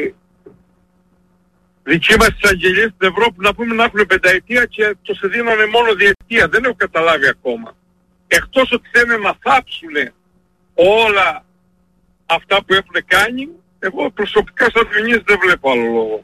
δική μας εισαγγελίες στην Ευρώπη να πούμε να έχουν πενταετία και το σε δίνανε μόνο διετία. Δεν έχω καταλάβει ακόμα. Εκτός ότι θέλουν να θάψουν όλα αυτά που έχουν κάνει, εγώ προσωπικά σαν Διονύσης δεν βλέπω άλλο λόγο.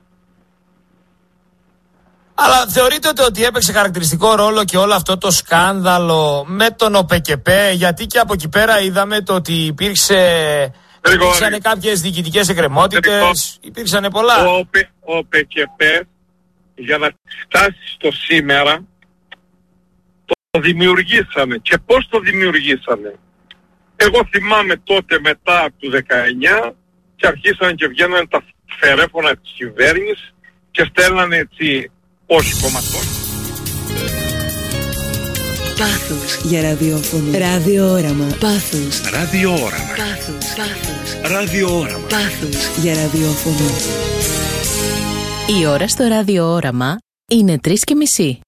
Αλλά θεωρείτε ότι, ότι έπαιξε χαρακτηριστικό ρόλο και όλο αυτό το σκάνδαλο με τον ΟΠΕΚΕΠΕ, γιατί και από εκεί πέρα είδαμε το ότι υπήρξε, υπήρξαν κάποιες διοικητικές εκκρεμότητες, υπήρξαν πολλά. Ο, ΟΠΕ, ο ΟΠΕΚΕΠΕ για να φτάσει στο σήμερα το δημιουργήσανε. Και πώς το δημιουργήσανε? Εγώ θυμάμαι τότε μετά του δεκαεννιά και αρχίσαν και βγαίνανε τα φερέφωνα της κυβέρνησης και στέλνανε έτσι όχι κομματών. Πάθος για ραδιόφωνο. Ραδιόοραμα. Πάθος. Ραδιόοραμα. Πάθος. Πάθος. Ραδιόοραμα. Πάθος για ραδιόφωνο. Η ώρα στο ραδιόοραμα είναι τρεις και μισή.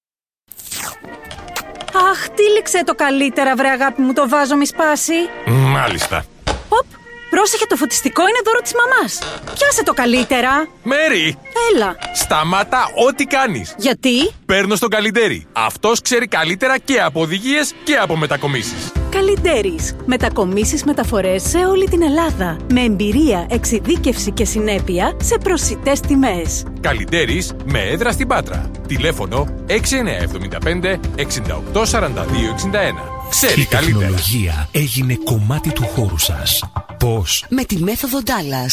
Αχ, τύλιξε το καλύτερα, βρε αγάπη μου, το βάζο μη σπάσει. Μάλιστα. Οπ, πρόσεχε, το φωτιστικό είναι δώρο της μαμάς. Πιάσε το καλύτερα. Μέρι! Έλα. Σταμάτα ό,τι κάνεις. Γιατί? Παίρνω στον Καλιντέρι. Αυτός ξέρει καλύτερα και από οδηγίες και από μετακομίσεις. Καλιντέρις. Μετακομίσεις, μεταφορές σε όλη την Ελλάδα. Με εμπειρία, εξειδίκευση και συνέπεια σε προσιτές τιμές. Καλιντέρις με έδρα στην Πάτρα. Τηλέφωνο έξι εννιά εβδομήντα πέντε εξήντα οκτώ σαράντα δύο εξήντα ένα. Ξέρει η καλύτερα. τεχνολογία έγινε κομμάτι του χώρου σας. Πώς? Με τη μέθοδο Dallas.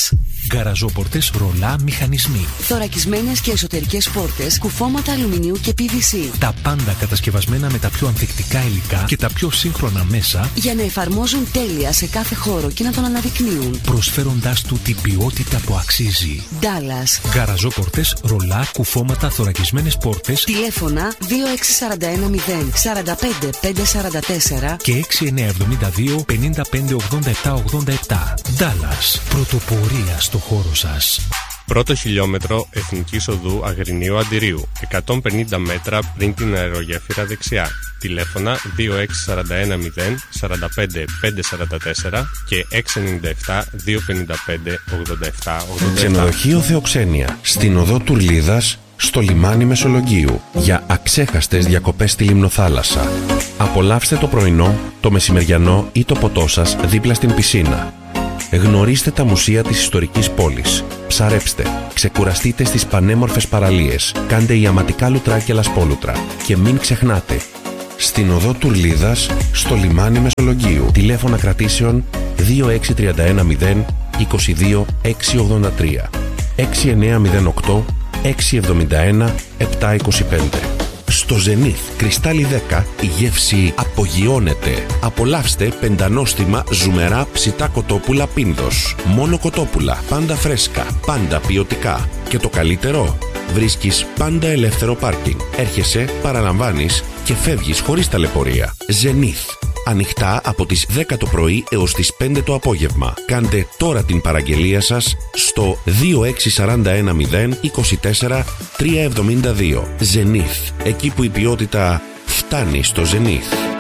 Γκαραζόπορτες Ρολά μηχανισμοί. Θωρακισμένες και εσωτερικές πόρτες, κουφώματα αλουμινίου και πι βι σι. Τα πάντα κατασκευασμένα με τα πιο ανθεκτικά υλικά και τα πιο σύγχρονα μέσα για να εφαρμόζουν τέλεια σε κάθε χώρο και να τον αναδεικνύουν. Προσφέροντάς του την ποιότητα που αξίζει. Dallas. Γκαραζόπορτες Ρολά, κουφώματα, θωρακισμένες πόρτες. Τηλέφωνα δύο έξι τέσσερα ένα μηδέν τέσσερα πέντε πέντε τέσσερα τέσσερα και έξι εννιά εβδομήντα δύο πενήντα πέντε ογδόντα επτά ογδόντα επτά. Dallas. Πρωτοπορία στο χώρο σας. Πρώτο χιλιόμετρο Εθνικής Οδού Αγρινίου Αντιρίου, εκατόν πενήντα μέτρα πριν την αερογέφυρα δεξιά. Τηλέφωνα δύο έξι τέσσερα ένα μηδέν τέσσερα πέντε πέντε τέσσερα τέσσερα και έξι εννιά επτά δύο πέντε πέντε ογδόντα επτά ογδόντα επτά. Ξενοδοχείο Θεοξένεια, στην οδό Τουρλίδας, στο λιμάνι Μεσολογγίου, για αξέχαστες διακοπές στη Λιμνοθάλασσα. Απολαύστε το πρωινό, το μεσημεριανό ή το ποτό σας δίπλα στην πισίνα. Γνωρίστε τα μουσεία της ιστορικής πόλης. Ψαρέψτε, ξεκουραστείτε στις πανέμορφες παραλίες, κάντε ιαματικά λουτρά και λασπόλουτρα. Και μην ξεχνάτε, στην οδό Τουρλίδας, στο λιμάνι Μεσολογγίου, τηλέφωνα κρατήσεων δύο έξι τρία ένα μηδέν είκοσι δύο έξι ογδόντα τρία, έξι εννιά μηδέν οκτώ έξι εβδομήντα ένα επτά είκοσι πέντε. Στο Zenith Κρυστάλλι δέκα η γεύση απογειώνεται. Απολαύστε πεντανόστιμα ζουμερά ψητά κοτόπουλα Πίνδος. Μόνο κοτόπουλα, πάντα φρέσκα, πάντα ποιοτικά. Και το καλύτερο, βρίσκεις πάντα ελεύθερο πάρκινγκ. Έρχεσαι, παραλαμβάνεις και φεύγεις χωρίς ταλαιπωρία. Zenith. Ανοιχτά από τις δέκα το πρωί έως τις πέντε το απόγευμα. Κάντε τώρα την παραγγελία σας στο δύο έξι τέσσερα ένα μηδέν είκοσι τέσσερα τριακόσια εβδομήντα δύο. Zenith. Εκεί που η ποιότητα φτάνει στο Zenith.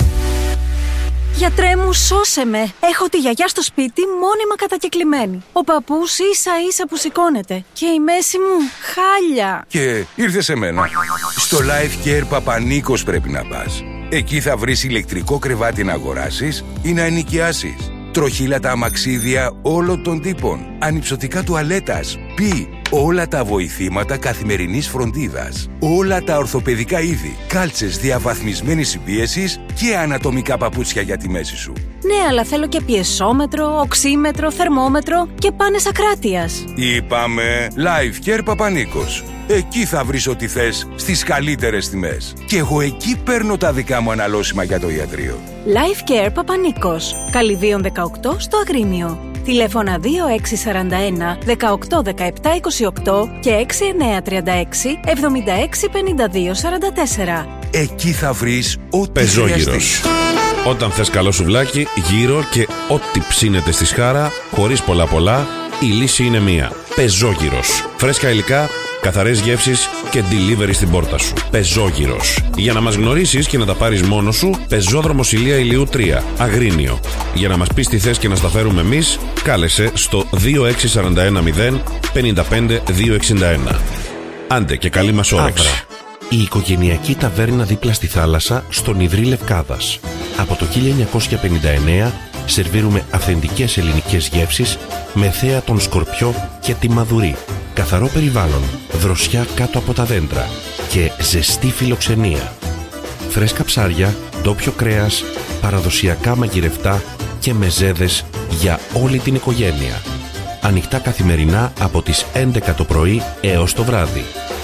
Γιατρέ μου, σώσε με. Έχω τη γιαγιά στο σπίτι μόνιμα κατακεκλημένη. Ο παππούς ίσα ίσα που σηκώνεται. Και η μέση μου χάλια. Και ήρθε σε μένα. Στο Life Care Παπανίκος πρέπει να πας. Εκεί θα βρεις ηλεκτρικό κρεβάτι να αγοράσεις ή να ενοικιάσεις. Τροχύλατα αμαξίδια όλων των τύπων. Ανυψωτικά τουαλέτας. Πι. Όλα τα βοηθήματα καθημερινής φροντίδας. Όλα τα ορθοπαιδικά είδη. Κάλτσες διαβαθμισμένης συμπίεσης και ανατομικά παπούτσια για τη μέση σου. Ναι, αλλά θέλω και πιεσόμετρο, οξύμετρο, θερμόμετρο και πάνες ακράτειας. Είπαμε Life Care Παπανίκος. Εκεί θα βρεις ό,τι θες στις καλύτερες τιμές. Και εγώ εκεί παίρνω τα δικά μου αναλώσιμα για το ιατρείο. Life Care Παπανίκος. Καλυδίων δεκαοκτώ στο Αγρίνιο. Τηλέφωνα δύο έξι τέσσερα ένα δεκαοκτώ δεκαεπτά είκοσι οκτώ και έξι εννιά τρία έξι εβδομήντα έξι πενήντα δύο σαράντα τέσσερα. Εκεί θα βρεις ό,τι Πεζόγυρος. Όταν θες καλό σουβλάκι, γύρω και ό,τι ψήνεται στη σχάρα, χωρίς πολλά πολλά, η λύση είναι μία. Πεζόγυρος. Φρέσκα υλικά, καθαρές γεύσεις και delivery στην πόρτα σου. Πεζόγυρος. Για να μας γνωρίσεις και να τα πάρεις μόνος σου, Πεζόδρομος Ηλία Ηλιού τρία, Αγρίνιο. Για να μας πεις τι θες και να στα φέρουμε εμείς, κάλεσε στο δύο έξι τέσσερα ένα μηδέν πέντε πέντε δύο εξήντα ένα. Άντε και καλή μας όρεξη. Άβρα. Η οικογενειακή ταβέρνα δίπλα στη θάλασσα στον Ιδρύ Λευκάδας. Από το χίλια εννιακόσια πενήντα εννέα σερβίρουμε αυθεντικές ελληνικές γεύσεις με θέα τον σκορπιό και τη μαδουρή. Καθαρό περιβάλλον, δροσιά κάτω από τα δέντρα και ζεστή φιλοξενία. Φρέσκα ψάρια, ντόπιο κρέας, παραδοσιακά μαγειρευτά και μεζέδες για όλη την οικογένεια. Ανοιχτά καθημερινά από τις έντεκα το πρωί έως το βράδυ.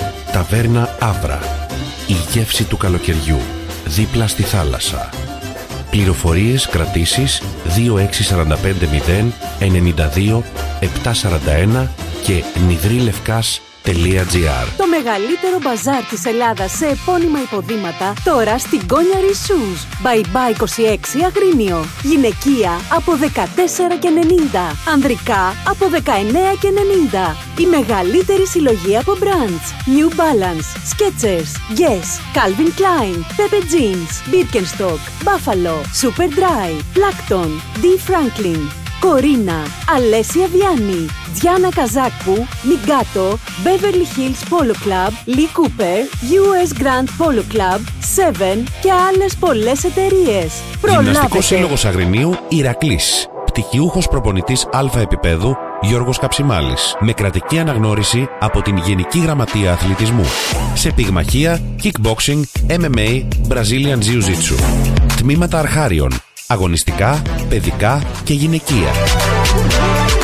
Ταβέρνα Άβρα. Η γεύση του καλοκαιριού. Δίπλα στη θάλασσα. Πληροφορίες, κρατήσεις δύο έξι τέσσερα πέντε μηδέν εννιά δύο επτά σαράντα ένα και νιδρύλευκάς τελεία τζι άρ. Το μεγαλύτερο μπαζάρ της Ελλάδας σε επώνυμα υποδήματα τώρα στην Konya Shoes. Bye bye είκοσι έξι Αγρίνιο. Γυναικεία από δεκατέσσερα και ενενήντα. Ανδρικά από δεκαεννέα και ενενήντα. Η μεγαλύτερη συλλογή από brands. New Balance, Skechers, Guess, Calvin Klein, Pepe Jeans, Birkenstock, Buffalo, Superdry, Plankton, D. Franklin, Κορίνα, Αλέσια Βιάννη, Διάννα Καζάκου, Νιγκάτο, Beverly Hills Polo Club, Lee Cooper, γιου ες Grand Polo Club, Seven και άλλες πολλές εταιρείες. Γυμναστικός Σύλλογος Αγρινίου Ηρακλής. Πτυχιούχος προπονητής Α επίπεδου Γιώργος Καψιμάλης. Με κρατική αναγνώριση από την Γενική Γραμματεία Αθλητισμού. Σε πυγμαχία, kickboxing, εμ εμ έι, Brazilian Jiu-Jitsu. Τμήματα αρχάριων. Αγωνιστικά, παιδικά και γυναικεία.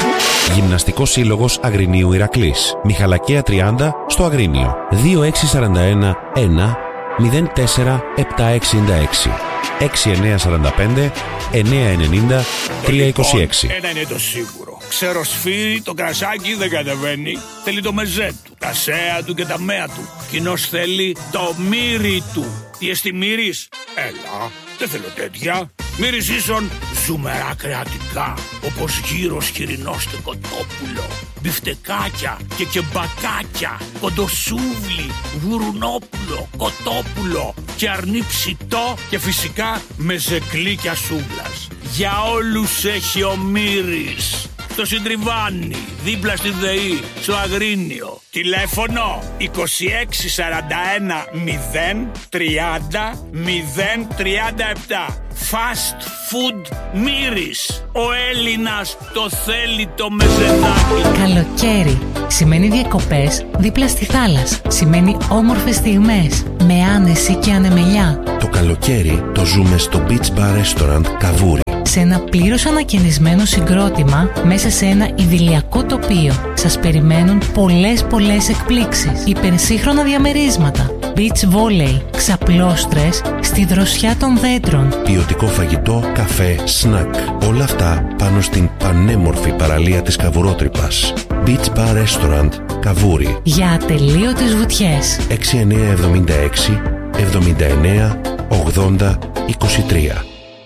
Γυμναστικός Σύλλογος Αγρινίου Ηρακλής. Μιχαλακία τριάντα στο Αγρίνιο. δύο έξι τέσσερα ένα ένα μηδέν τέσσερα επτά εξήντα έξι έξι εννιά τέσσερα πέντε εννιά εννιά τρία είκοσι έξι. Ένα είναι το σίγουρο. Ξέρω σφύρι, το κρασάκι δεν κατεβαίνει. Θέλει το μεζέ του, τα σέα του και τα μέα του. Κοινώς θέλει το μύρι του. Τι εστί μύρις? Έλα, δεν θέλω τέτοια. Μύρις ίσον ζουμερά κρεατικά, όπως γύρω χοιρινός και κοτόπουλο, μπιφτεκάκια και κεμπακάκια, κοντοσούβλι, γουρουνόπουλο, κοτόπουλο και αρνί ψητό και φυσικά μεζεκλίκια σούβλας. Για όλους έχει ο Μύρης. Στο Συντριβάνι, δίπλα στη ΔΕΗ, στο Αγρίνιο. Τηλέφωνο είκοσι έξι σαράντα ένα μηδέν τριάντα μηδέν τριάντα επτά. Fast Food Μύρης. Ο Έλληνας το θέλει το μεζεδάκι. Καλοκαίρι σημαίνει διακοπές δίπλα στη θάλασσα. Σημαίνει όμορφες στιγμές με άνεση και ανεμελιά. Το καλοκαίρι το ζούμε στο Beach Bar Restaurant Καβούρι. Σε ένα πλήρως ανακαινισμένο συγκρότημα μέσα σε ένα ιδηλιακό τοπίο. Σας περιμένουν πολλές πολλές εκπλήξεις. Υπερσύγχρονα διαμερίσματα, beach volley, ξαπλώστρες στη δροσιά των δέντρων. Ποιοτικό φαγητό, καφέ, σνακ. Όλα αυτά πάνω στην πανέμορφη παραλία της Καβουρότρυπας. Beach Bar Restaurant Καβούρι. Για ατελείωτες βουτιές. έξι εννιά εβδομήντα έξι εβδομήντα εννιά ογδόντα είκοσι τρία.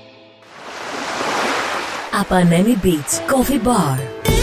Απανέμι Beach Coffee Bar.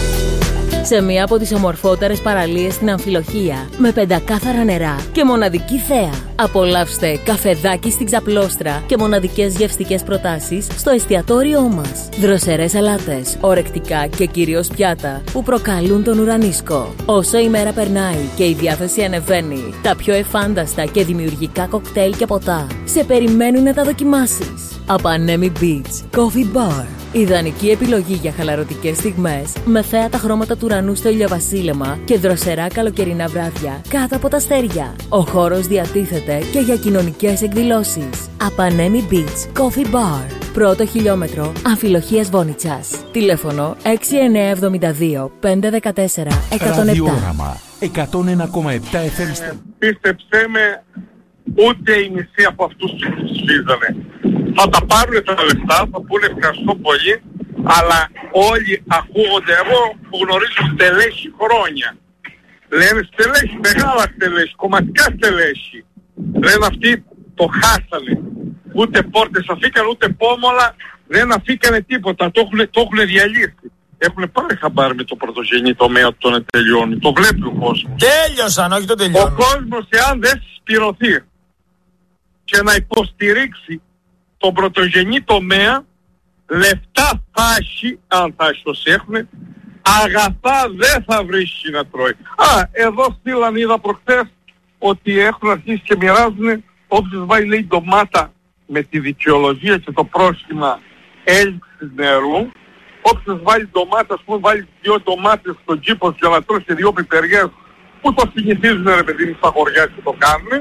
Σε μία από τις ομορφότερες παραλίες στην Αμφιλοχία, με πεντακάθαρα νερά και μοναδική θέα. Απολαύστε καφεδάκι στην ξαπλώστρα και μοναδικές γευστικές προτάσεις στο εστιατόριό μας. Δροσερές αλάτες, ορεκτικά και κυρίως πιάτα που προκαλούν τον ουρανίσκο. Όσο η μέρα περνάει και η διάθεση ανεβαίνει, τα πιο εφάνταστα και δημιουργικά κοκτέιλ και ποτά σε περιμένουν να τα δοκιμάσεις. Απανέμι Beach Coffee Bar. Ιδανική επιλογή για χαλαρωτικές στιγμές με θέα τα χρώματα του ουρανού στο ηλιοβασίλεμα και δροσερά καλοκαιρινά βράδια κάτω από τα αστέρια. Ο χώρος διατίθεται και για κοινωνικές εκδηλώσεις. Απανέμι Beach Coffee Bar. Πρώτο χιλιόμετρο Αμφιλοχίας Βόνιτσας. Τηλέφωνο έξι εννιά εβδομήντα δύο πεντακόσια δεκατέσσερα εκατόν επτά. Ραδιόραμα εκατόν ένα κόμμα επτά εφ εμ. Πίστεψέ με, ούτε η μισή από αυτούς τους ψηφίζανε. Θα τα πάρουν τα λεφτά, θα πούνε ευχαριστώ πολύ, αλλά όλοι ακούγονται, εγώ που γνωρίζω στελέχη χρόνια. Λένε στελέχη, μεγάλα στελέχη, κομματικά στελέχη. Λένε αυτοί το χάσανε. Ούτε πόρτες αφήκαν, ούτε πόμολα, δεν αφήκανε τίποτα, το έχουν, το έχουν διαλύσει. Έχουν πάρει χαμπάρι με το πρωτογενή τομέα του τον τελειώνει. Το βλέπει ο κόσμος. Τέλειωσαν, όχι το τελειώνει. Ο κόσμος, εάν δεν συσπηρωθεί και να υποστηρίξει τον πρωτογενή τομέα, λεφτά θα έχει, αν θα έχει όσοι έχουν, αγαθά δεν θα βρίσκει να τρώει. Α, εδώ στείλαν, είδα προχθές, ότι έχουν αρχίσει και μοιράζουν, όποιος βάλει λέει ντομάτα με τη δικαιολογία και το πρόστιμα έλλειψης νερού, όποιος βάλει ντομάτα, ας πούμε βάλει δύο ντομάτες στον κήπο για να τρώσει δύο πιπεριές, που το συνηθίζουν ρε παιδί μου στα χωριά και το κάνουν,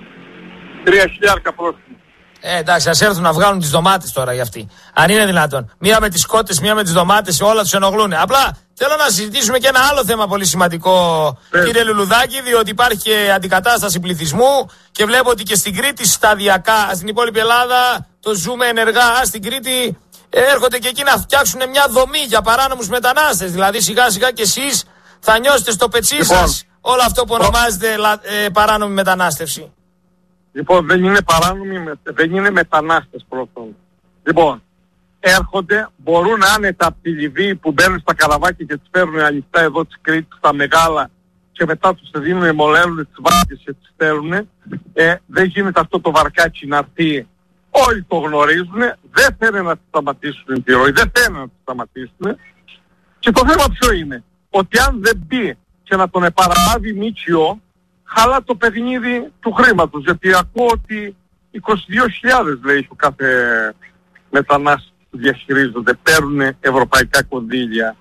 τρία χιλιάρικα πρόστιμα. Ε, εντάξει, ας έρθουν να βγάλουν τις ντομάτες τώρα για αυτοί. Αν είναι δυνατόν. Μία με τις κότες, μία με τις ντομάτες, όλα τους ενοχλούν. Απλά θέλω να συζητήσουμε και ένα άλλο θέμα πολύ σημαντικό, ε. κύριε Λουλουδάκη, διότι υπάρχει και αντικατάσταση πληθυσμού και βλέπω ότι και στην Κρήτη σταδιακά, στην υπόλοιπη Ελλάδα, το ζούμε ενεργά. Στην Κρήτη έρχονται και εκεί να φτιάξουν μια δομή για παράνομους μετανάστες. Δηλαδή σιγά σιγά και εσείς θα νιώσετε στο πετσί λοιπόν, σας όλο αυτό που ονομάζεται ε, παράνομη μετανάστευση. Λοιπόν, δεν είναι παράνομοι, δεν είναι μετανάστες πρώτον. Λοιπόν, έρχονται, μπορούν άνετα από τη Λιβύη που μπαίνουν στα καραβάκια και τις φέρνουν ανοιχτά εδώ της Κρήτης, στα μεγάλα, και μετά τους δίνουν, εμολαίνουν τις βάρκες και τις στέλνουν. Ε, δεν γίνεται αυτό το βαρκάκι να έρθει. Όλοι το γνωρίζουν, δεν θέλουν να τις σταματήσουν τη ροή, δεν θέλουν να τις σταματήσουν. Και το θέμα ποιο είναι, ότι αν δεν μπει και να τον επαναλάβει ΜΚΟ, χαλά το παιχνίδι του χρήματος, γιατί ακούω ότι είκοσι δύο χιλιάδες λέει ο κάθε μετανάστες που διαχειρίζονται, παίρνουν ευρωπαϊκά κονδύλια.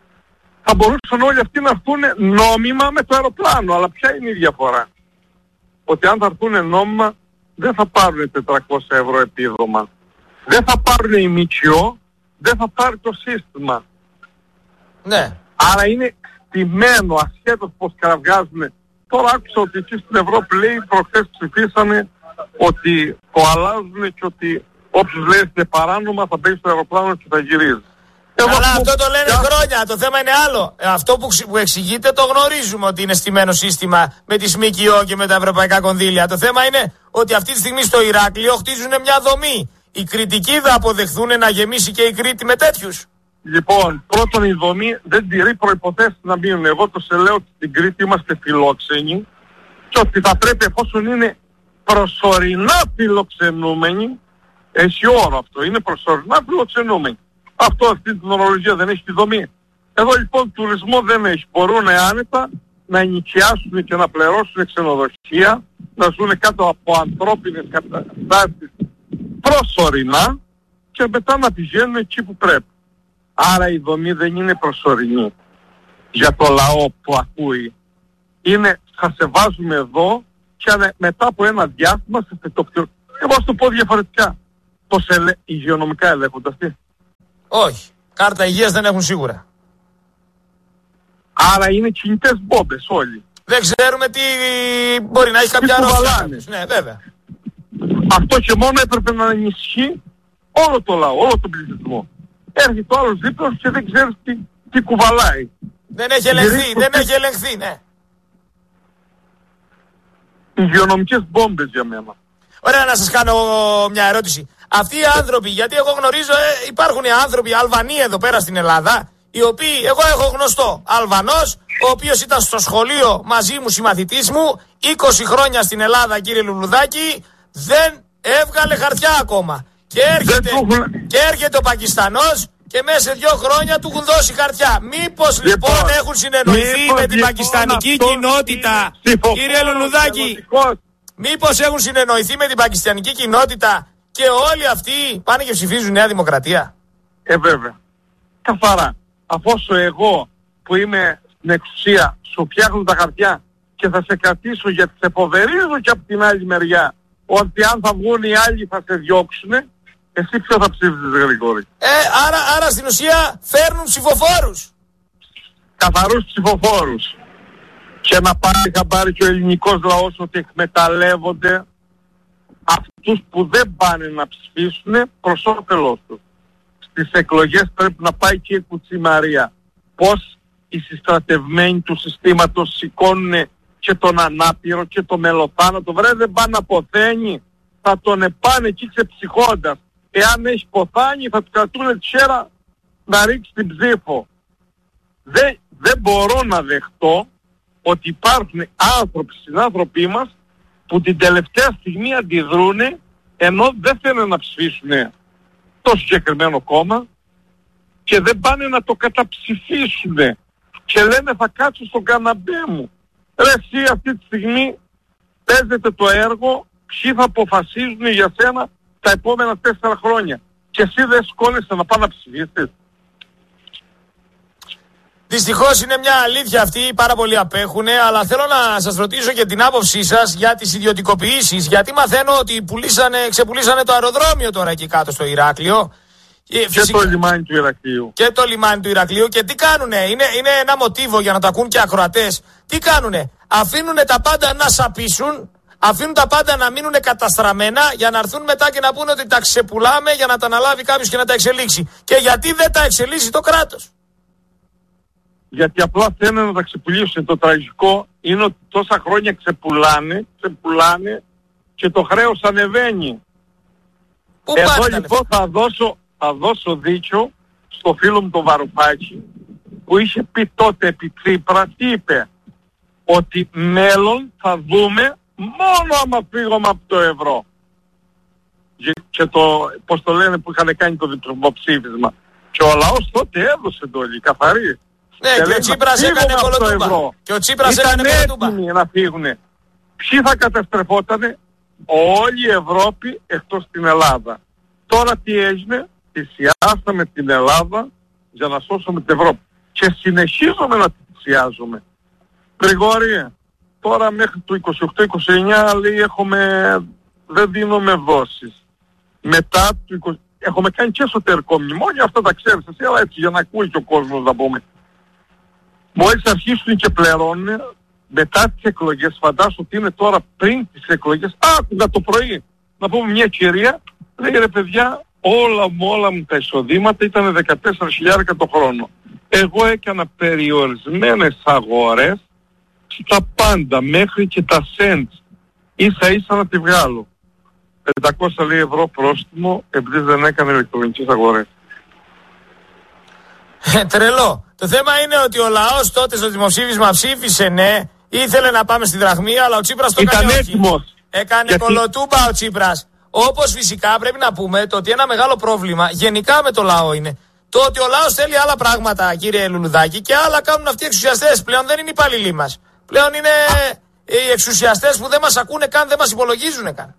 Θα μπορούσαν όλοι αυτοί να έρθουν νόμιμα με το αεροπλάνο, αλλά ποια είναι η διαφορά? Ότι αν θα έρθουν νόμιμα δεν θα πάρουν τετρακόσια ευρώ επίδομα, δεν θα πάρουν η ΜΚΟ, δεν θα πάρει το σύστημα. Ναι. Άρα είναι στημένο, ασχέτως πως κραυγάζουν. Τώρα άκουσα ότι εκεί στην Ευρώπη, λέει, προχθές ψηφίσανε ότι το αλλάζουν και ότι όποιος λέει είναι παράνομα θα μπαίνει στο αεροπλάνο και θα γυρίζει. Αλλά εγώ, αυτό το λένε για... χρόνια, το θέμα είναι άλλο. Αυτό που, που εξηγείτε το γνωρίζουμε ότι είναι στημένο σύστημα με τη ΣΜΚΙΟ και με τα ευρωπαϊκά κονδύλια. Το θέμα είναι ότι αυτή τη στιγμή στο Ηράκλειο χτίζουν μια δομή. Οι Κρητικοί θα αποδεχθούν να γεμίσει και η Κρήτη με τέτοιους. Λοιπόν, πρώτον η δομή δεν τηρεί προϋποθέσεις να μείνουν. Εγώ το σε λέω ότι στην Κρήτη είμαστε φιλόξενοι και ότι θα πρέπει, εφόσον είναι προσωρινά φιλοξενούμενοι, έχει όρο αυτό, είναι προσωρινά φιλοξενούμενοι. Αυτό, αυτή την ορολογία δεν έχει τη δομή. Εδώ λοιπόν τουρισμό δεν έχει. Μπορούν άνετα να ενοικιάσουν και να πληρώσουν ξενοδοχεία, να ζουν κάτω από ανθρώπινες καταστάσεις προσωρινά και μετά να πηγαίνουν εκεί που πρέπει. Άρα η δομή δεν είναι προσωρινή για το λαό που ακούει. Είναι, θα σε βάζουμε εδώ και μετά από ένα διάστημα σε θετοπτήρω. Εγώ θα το πω διαφορετικά. Πώς ελε... υγειονομικά ελέγχονται αυτοί? Όχι. Κάρτα υγείας δεν έχουν σίγουρα. Άρα είναι κινητές μπόμπες όλοι. Δεν ξέρουμε τι μπορεί να έχει κάποια αρρώστια. Ναι, βέβαια. Αυτό και μόνο έπρεπε να ενισχύει όλο το λαό, όλο τον πληθυσμό. Έρχεται το άλλος δίπλα και δεν ξέρεις τι, τι κουβαλάει. Δεν έχει ελεγχθεί, δεν έχει ελεγχθεί, ναι. Υγειονομικές μπόμπες για μένα. Ωραία, να σας κάνω μια ερώτηση. Αυτοί οι άνθρωποι, γιατί εγώ γνωρίζω, ε, υπάρχουν οι άνθρωποι Αλβανοί εδώ πέρα στην Ελλάδα, οι οποίοι, εγώ έχω γνωστό Αλβανός, ο οποίος ήταν στο σχολείο μαζί μου, συμμαθητής μου, είκοσι χρόνια στην Ελλάδα, κύριε Λουλουδάκη, δεν έβγαλε χαρτιά ακόμα. Και έρχεται, και έρχεται ο Πακιστανός και μέσα σε δύο χρόνια του έχουν δώσει χαρτιά. Μήπως λοιπόν, λοιπόν έχουν συνεννοηθεί μήπως, με την λοιπόν, πακιστανική κοινότητα, κύριε Λουλουδάκη, μήπως έχουν συνεννοηθεί με την πακιστανική κοινότητα και όλοι αυτοί πάνε και ψηφίζουν Νέα Δημοκρατία? Ε, βέβαια. Καθαρά. Αφόσου εγώ που είμαι στην εξουσία σου φτιάχνω τα χαρτιά και θα σε κρατήσω γιατί σε φοβερίζω και από την άλλη μεριά ότι αν θα βγουν οι άλλοι θα σε διώξουνε, εσύ ποιο θα ψήφισες, Γρηγόρη? Ε, άρα, άρα στην ουσία φέρνουν ψηφοφόρους. Καθαρούς ψηφοφόρους. Και να πάρει χαμπάρι και ο ελληνικός λαός ότι εκμεταλλεύονται αυτούς που δεν πάνε να ψηφίσουν προς όφελός τους. Στις εκλογές πρέπει να πάει και η κουτσιμαρία. Πώς οι συστρατευμένοι του συστήματος σηκώνουν και τον ανάπηρο και τον μελοθάνατο. Βρε, δεν πάνε να ποθαίνει, θα τον επάνε εκεί ξεψυχώντας. Εάν έχει ποθάνει θα του κρατούν τη χέρα να ρίξει την ψήφο. Δεν, δεν μπορώ να δεχτώ ότι υπάρχουν άνθρωποι, συνάνθρωποι μας, που την τελευταία στιγμή αντιδρούνε ενώ δεν θέλουν να ψηφίσουν το συγκεκριμένο κόμμα και δεν πάνε να το καταψηφίσουν και λένε θα κάτσω στον καναπέ μου. Ρε εσύ αυτή τη στιγμή παίζεται το έργο, ποιοι θα αποφασίζουν για σένα τα επόμενα τέσσερα χρόνια και εσύ δεν σκόνεσαι να πάνε να ψηφίσεις. Δυστυχώς είναι μια αλήθεια αυτή, πάρα πολλοί απέχουν, αλλά θέλω να σας ρωτήσω και την άποψή σας για τις ιδιωτικοποιήσεις, γιατί μαθαίνω ότι πουλήσανε, ξεπουλήσανε το αεροδρόμιο τώρα εκεί κάτω στο Ηράκλειο. Και φυσικά, το λιμάνι του Ηρακλείου. Και το λιμάνι του Ηρακλείου. Και τι κάνουνε, είναι, είναι ένα μοτίβο για να το ακούν και ακροατές. Τι κάνουνε, αφήνουνε τα πάντα να σαπίσουν, αφήνουν τα πάντα να μείνουν καταστραμμένα για να έρθουν μετά και να πούνε ότι τα ξεπουλάμε για να τα αναλάβει κάποιος και να τα εξελίξει. Και γιατί δεν τα εξελίσσει το κράτος? Γιατί απλά θέλουν να τα ξεπουλήσουν. Το τραγικό είναι ότι τόσα χρόνια ξεπουλάνε, ξεπουλάνε και το χρέος ανεβαίνει. Πού Εδώ λοιπόν θα δώσω, θα δώσω δίκιο στο φίλο μου τον Βαρουφάκη που είχε πει τότε επί Τσίπρα, τι είπε? Ότι μέλλον θα δούμε μόνο άμα φύγουμε από το ευρώ. Και το, πώς το λένε, που είχαν κάνει το δημοψήφισμα. Και ο λαός τότε έδωσε εντολή, καθαρή. Ναι, και, και ο Τσίπρας έκανε κολοτούμπα. Και ο Τσίπρας έκανε κολοτούμπα. Ήταν έτοιμοι να φύγουνε. Ποιοι θα καταστρεφότανε? Όλη η Ευρώπη εκτός την Ελλάδα. Τώρα τι έγινε? Θυσιάσαμε την Ελλάδα για να σώσουμε την Ευρώπη. Και συνεχίζουμε να τη θυσιάζουμε. Γρηγόρη, τώρα μέχρι το είκοσι οκτώ είκοσι εννιά λέει έχουμε, δεν δίνουμε δόσεις. Μετά το είκοσι έχουμε κάνει και εσωτερικό μνημόνιο, αυτά τα ξέρεις εσύ, αλλά έτσι για να ακούει και ο κόσμος να πούμε. μόλις αρχίσουν και πληρώνουν μετά τις εκλογές, φαντάσου ότι είναι τώρα πριν τις εκλογές, άκουγα το πρωί να πούμε μια κυρία, λέει ρε παιδιά, όλα μου όλα μου τα εισοδήματα ήταν δεκατέσσερα χιλιάδες το χρόνο. Εγώ έκανα περιορισμένες αγορές στα πάντα, μέχρι και τα cents, ίσα ίσα να τη βγάλω. πεντακόσια λέει ευρώ πρόστιμο επειδή δεν έκανε ηλεκτρονικές αγορές. Τρελό. Το θέμα είναι ότι ο λαός τότε στο δημοψήφισμα ψήφισε ναι, ήθελε να πάμε στη δραχμή, αλλά ο Τσίπρας το έκανε όχι. Έκανε γιατί... κολοτούμπα ο Τσίπρας. Όπως φυσικά πρέπει να πούμε το ότι ένα μεγάλο πρόβλημα γενικά με το λαό είναι το ότι ο λαός θέλει άλλα πράγματα, κύριε Λουλουδάκη, και άλλα κάνουν αυτοί οι εξουσιαστές. Πλέον δεν είναι οι υπαλλήλοι μας. Πλέον είναι οι εξουσιαστές που δεν μας ακούνε καν, δεν μας υπολογίζουν καν.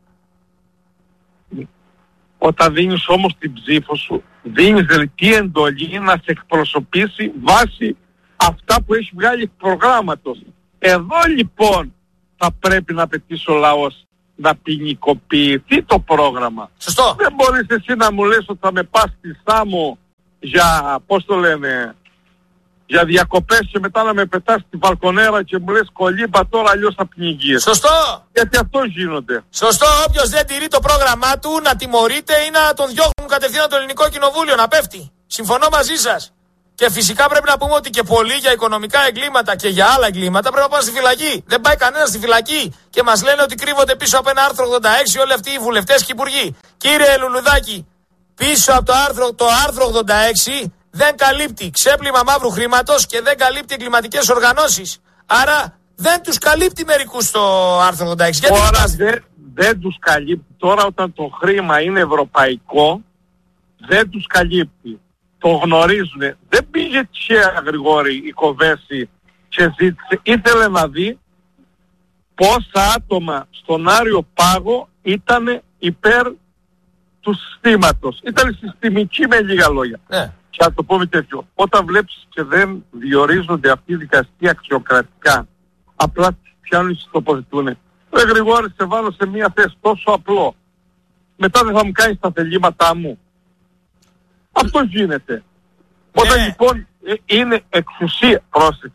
Όταν δίνεις όμως την ψήφο σου, δίνεις δελτή εντολή να σε εκπροσωπήσει βάσει αυτά που έχει βγάλει προγράμματος. Εδώ λοιπόν θα πρέπει να απαιτήσει ο λαός να ποινικοποιηθεί το πρόγραμμα. Σωστό. Δεν μπορείς εσύ να μου λες ότι θα με πας στη Σάμο για, πώς το λένε, για διακοπές και μετά να με πετάς στη βαλκονέρα και μου λες κολύμπα τώρα αλλιώς θα πνιγείς. Σωστό. Γιατί αυτό γίνονται. Σωστό. Όποιος δεν τηρεί το πρόγραμμά του να τιμωρείται ή να τον διώχνουν κατευθείαν το ελληνικό κοινοβούλιο να πέφτει. Συμφωνώ μαζί σας. Και φυσικά πρέπει να πούμε ότι και πολλοί για οικονομικά εγκλήματα και για άλλα εγκλήματα πρέπει να πάνε στη φυλακή. Δεν πάει κανένα στη φυλακή και μας λένε ότι κρύβονται πίσω από ένα άρθρο ογδόντα έξι όλοι αυτοί οι βουλευτές και οι υπουργοί. Κύριε Λουλουδάκη, πίσω από το άρθρο, το άρθρο ογδόντα έξι δεν καλύπτει ξέπλυμα μαύρου χρήματος και δεν καλύπτει εγκληματικές οργανώσεις. Άρα δεν τους καλύπτει μερικούς το άρθρο ογδόντα έξι. Γιατί τώρα δεν, δεν τους καλύπτει. Τώρα όταν το χρήμα είναι ευρωπαϊκό δεν τους καλύπτει. Το γνωρίζουνε. Δεν πήγε τυχαία Γρηγόρη η Κοβέση και ζήτησε. Ήθελε να δει πόσα άτομα στον Άριο Πάγο ήταν υπέρ του συστήματος. Ήταν συστημική με λίγα λόγια. Ναι. Και θα το πούμε τέτοιο. Όταν βλέπεις και δεν διορίζονται αυτοί οι δικαστικοί αξιοκρατικά, απλά πιάνουν και τοποθετούνε. Ρε Γρηγόρη, σε βάλω σε μια θέση τόσο απλό. Μετά δεν θα μου κάνεις τα θελήματά μου. Αυτό γίνεται. Ναι. Όταν λοιπόν ε, είναι εξουσία, πρόσεξε.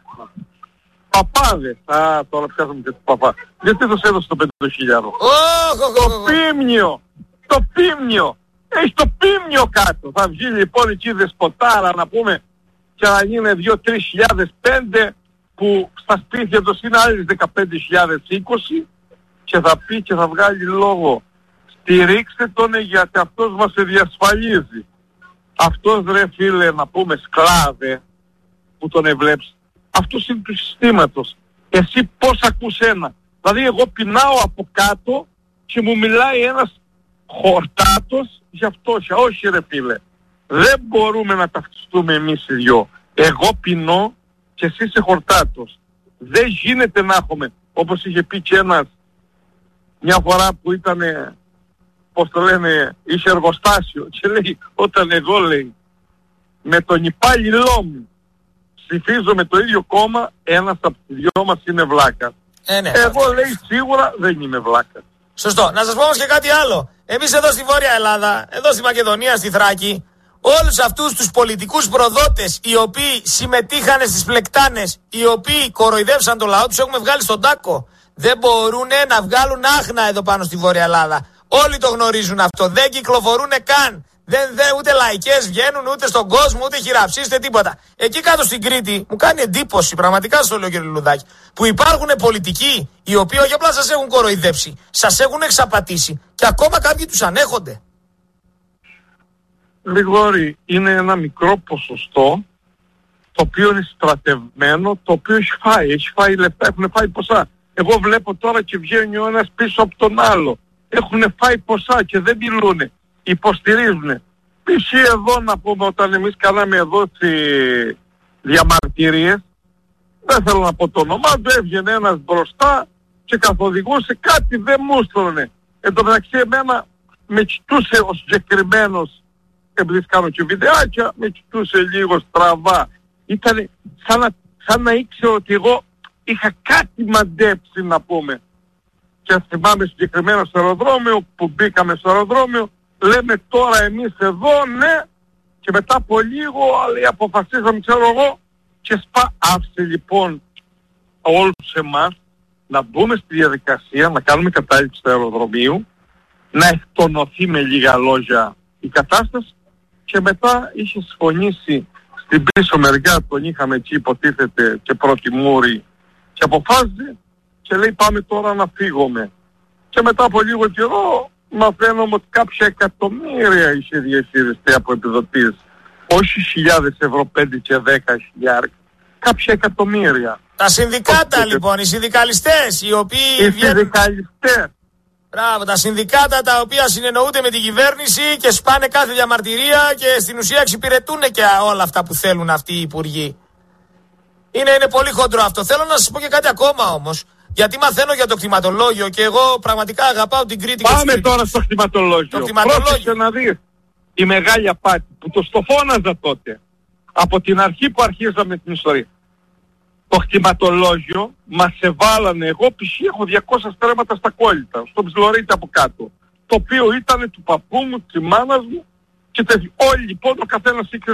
Παπάδες, α, τώρα πιάσαμε και το παπά. Γιατί τους έδωσε το πέντε χιλιάδες. Oh, oh, oh, το πίμνιο, το πίμνιο. Έχει το πίμνιο κάτω. Θα βγει λοιπόν εκεί δεσποτάρα να πούμε και να γίνει δύο τρεις χιλιάδες πέντε που στα σπίτια τους είναι άλλες δεκαπέντε χιλιάδες είκοσι και θα πει και θα βγάλει λόγο. Στηρίξτε τον γιατί αυτός μας διασφαλίζει. Αυτός ρε φίλε να πούμε σκλάβε που τον εβλέψει. Αυτός είναι του συστήματος. Εσύ πώς ακούς ένα. Δηλαδή εγώ πεινάω από κάτω και μου μιλάει ένας χορτάτος για φτώχεια. Όχι ρε φίλε. Δεν μπορούμε να ταυτιστούμε εμείς οι δυο. Εγώ πεινώ και εσύ είσαι χορτάτος. Δεν γίνεται να έχουμε, όπως είχε πει και ένας μια φορά που ήταν, πώς το λένε, είχε εργοστάσιο και λέει όταν εγώ λέει με τον υπάλληλό μου ψηφίζω με το ίδιο κόμμα, ένας από τις δυο μας είναι βλάκας. Ε, ναι, εγώ αυτό λέει σίγουρα δεν είμαι βλάκας. Σωστό. Να σας πω όμως και κάτι άλλο. Εμείς εδώ στη Βόρεια Ελλάδα, εδώ στη Μακεδονία, στη Θράκη, όλους αυτούς τους πολιτικούς προδότες οι οποίοι συμμετείχαν στις πλεκτάνες, οι οποίοι κοροϊδεύσαν το λαό, τους έχουμε βγάλει στον τάκο. Δεν μπορούν να βγάλουν άχνα εδώ πάνω στη Βόρεια Ελλάδα. Όλοι το γνωρίζουν αυτό. Δεν κυκλοφορούν καν. Δεν, δεν, ούτε λαϊκές βγαίνουν, ούτε στον κόσμο, ούτε χειραψίες, ούτε τίποτα. Εκεί κάτω στην Κρήτη μου κάνει εντύπωση, πραγματικά στο λέω κύριε Λουλουδάκη, που υπάρχουν πολιτικοί οι οποίοι όχι απλά σας έχουν κοροϊδέψει, σας έχουν εξαπατήσει και ακόμα κάποιοι τους ανέχονται. Γρηγόρη, είναι ένα μικρό ποσοστό το οποίο είναι στρατευμένο, το οποίο έχει φάει, έχει φάει λεφτά, έχουν φάει ποσά. Εγώ βλέπω τώρα και βγαίνει ο ένας πίσω από τον άλλο. Έχουν φάει ποσά και δεν μιλούνε. Υποστηρίζουν. Π.χ. εδώ να πούμε όταν εμείς κάναμε εδώ τις διαμαρτυρίες, δεν θέλω να πω το όνομά του, έβγαινε ένας μπροστά και καθοδηγούσε, κάτι δεν μου έστρωνε. Εν τω μεταξύ εμένα με κοιτούσε ο συγκεκριμένος, επειδή κάνω και βιντεάκια, με κοιτούσε λίγο στραβά. Ήταν σαν να, σαν να ήξερε ότι εγώ είχα κάτι μαντέψει να πούμε. Και θυμάμαι συγκεκριμένα στο αεροδρόμιο, που μπήκαμε στο αεροδρόμιο, λέμε τώρα εμείς εδώ, ναι, και μετά από λίγο, αλλά αποφασίσαμε, ξέρω εγώ, και σπα... άφησε λοιπόν όλους εμάς να μπούμε στη διαδικασία, να κάνουμε κατάληψη του αεροδρομίου, να εκτονωθεί με λίγα λόγια η κατάσταση και μετά είχε συμφωνήσει στην πίσω μεριά, τον είχαμε εκεί υποτίθεται και πρώτη μούρη και αποφάσιζε και λέει πάμε τώρα να φύγουμε. Και μετά από λίγο καιρό μαθαίνουμε ότι κάποια εκατομμύρια είχε διαχειριστεί από επιδοτήσεις. Όχι χιλιάδες ευρώ, πέντε και δέκα χιλιάδες, κάποια εκατομμύρια. Τα συνδικάτα λοιπόν, οι συνδικαλιστές οι οποίοι... Οι συνδικαλιστές. Μπράβο, τα συνδικάτα τα οποία συνεννοούνται με την κυβέρνηση και σπάνε κάθε διαμαρτυρία και στην ουσία εξυπηρετούν και όλα αυτά που θέλουν αυτοί οι υπουργοί. Είναι, είναι πολύ χοντρό αυτό. Θέλω να σας πω και κάτι ακόμα όμως. Γιατί μαθαίνω για το κτηματολόγιο και εγώ πραγματικά αγαπάω την Κρήτη. Πάμε και τώρα στο κτηματολόγιο. Το κτηματολόγιο. Πρόσεξε να δεις η μεγάλη απάτη που το στο φώναζα τότε. Από την αρχή που αρχίζαμε την ιστορία. Το κτηματολόγιο μας εβάλανε, εγώ π.χ. έχω διακόσια στρέμματα στα κόλλητα, στο ψιλορίτη από κάτω. Το οποίο ήταν του παππού μου, της μάνας μου και τέτοιο. Όλοι λοιπόν ο καθένας ήξερε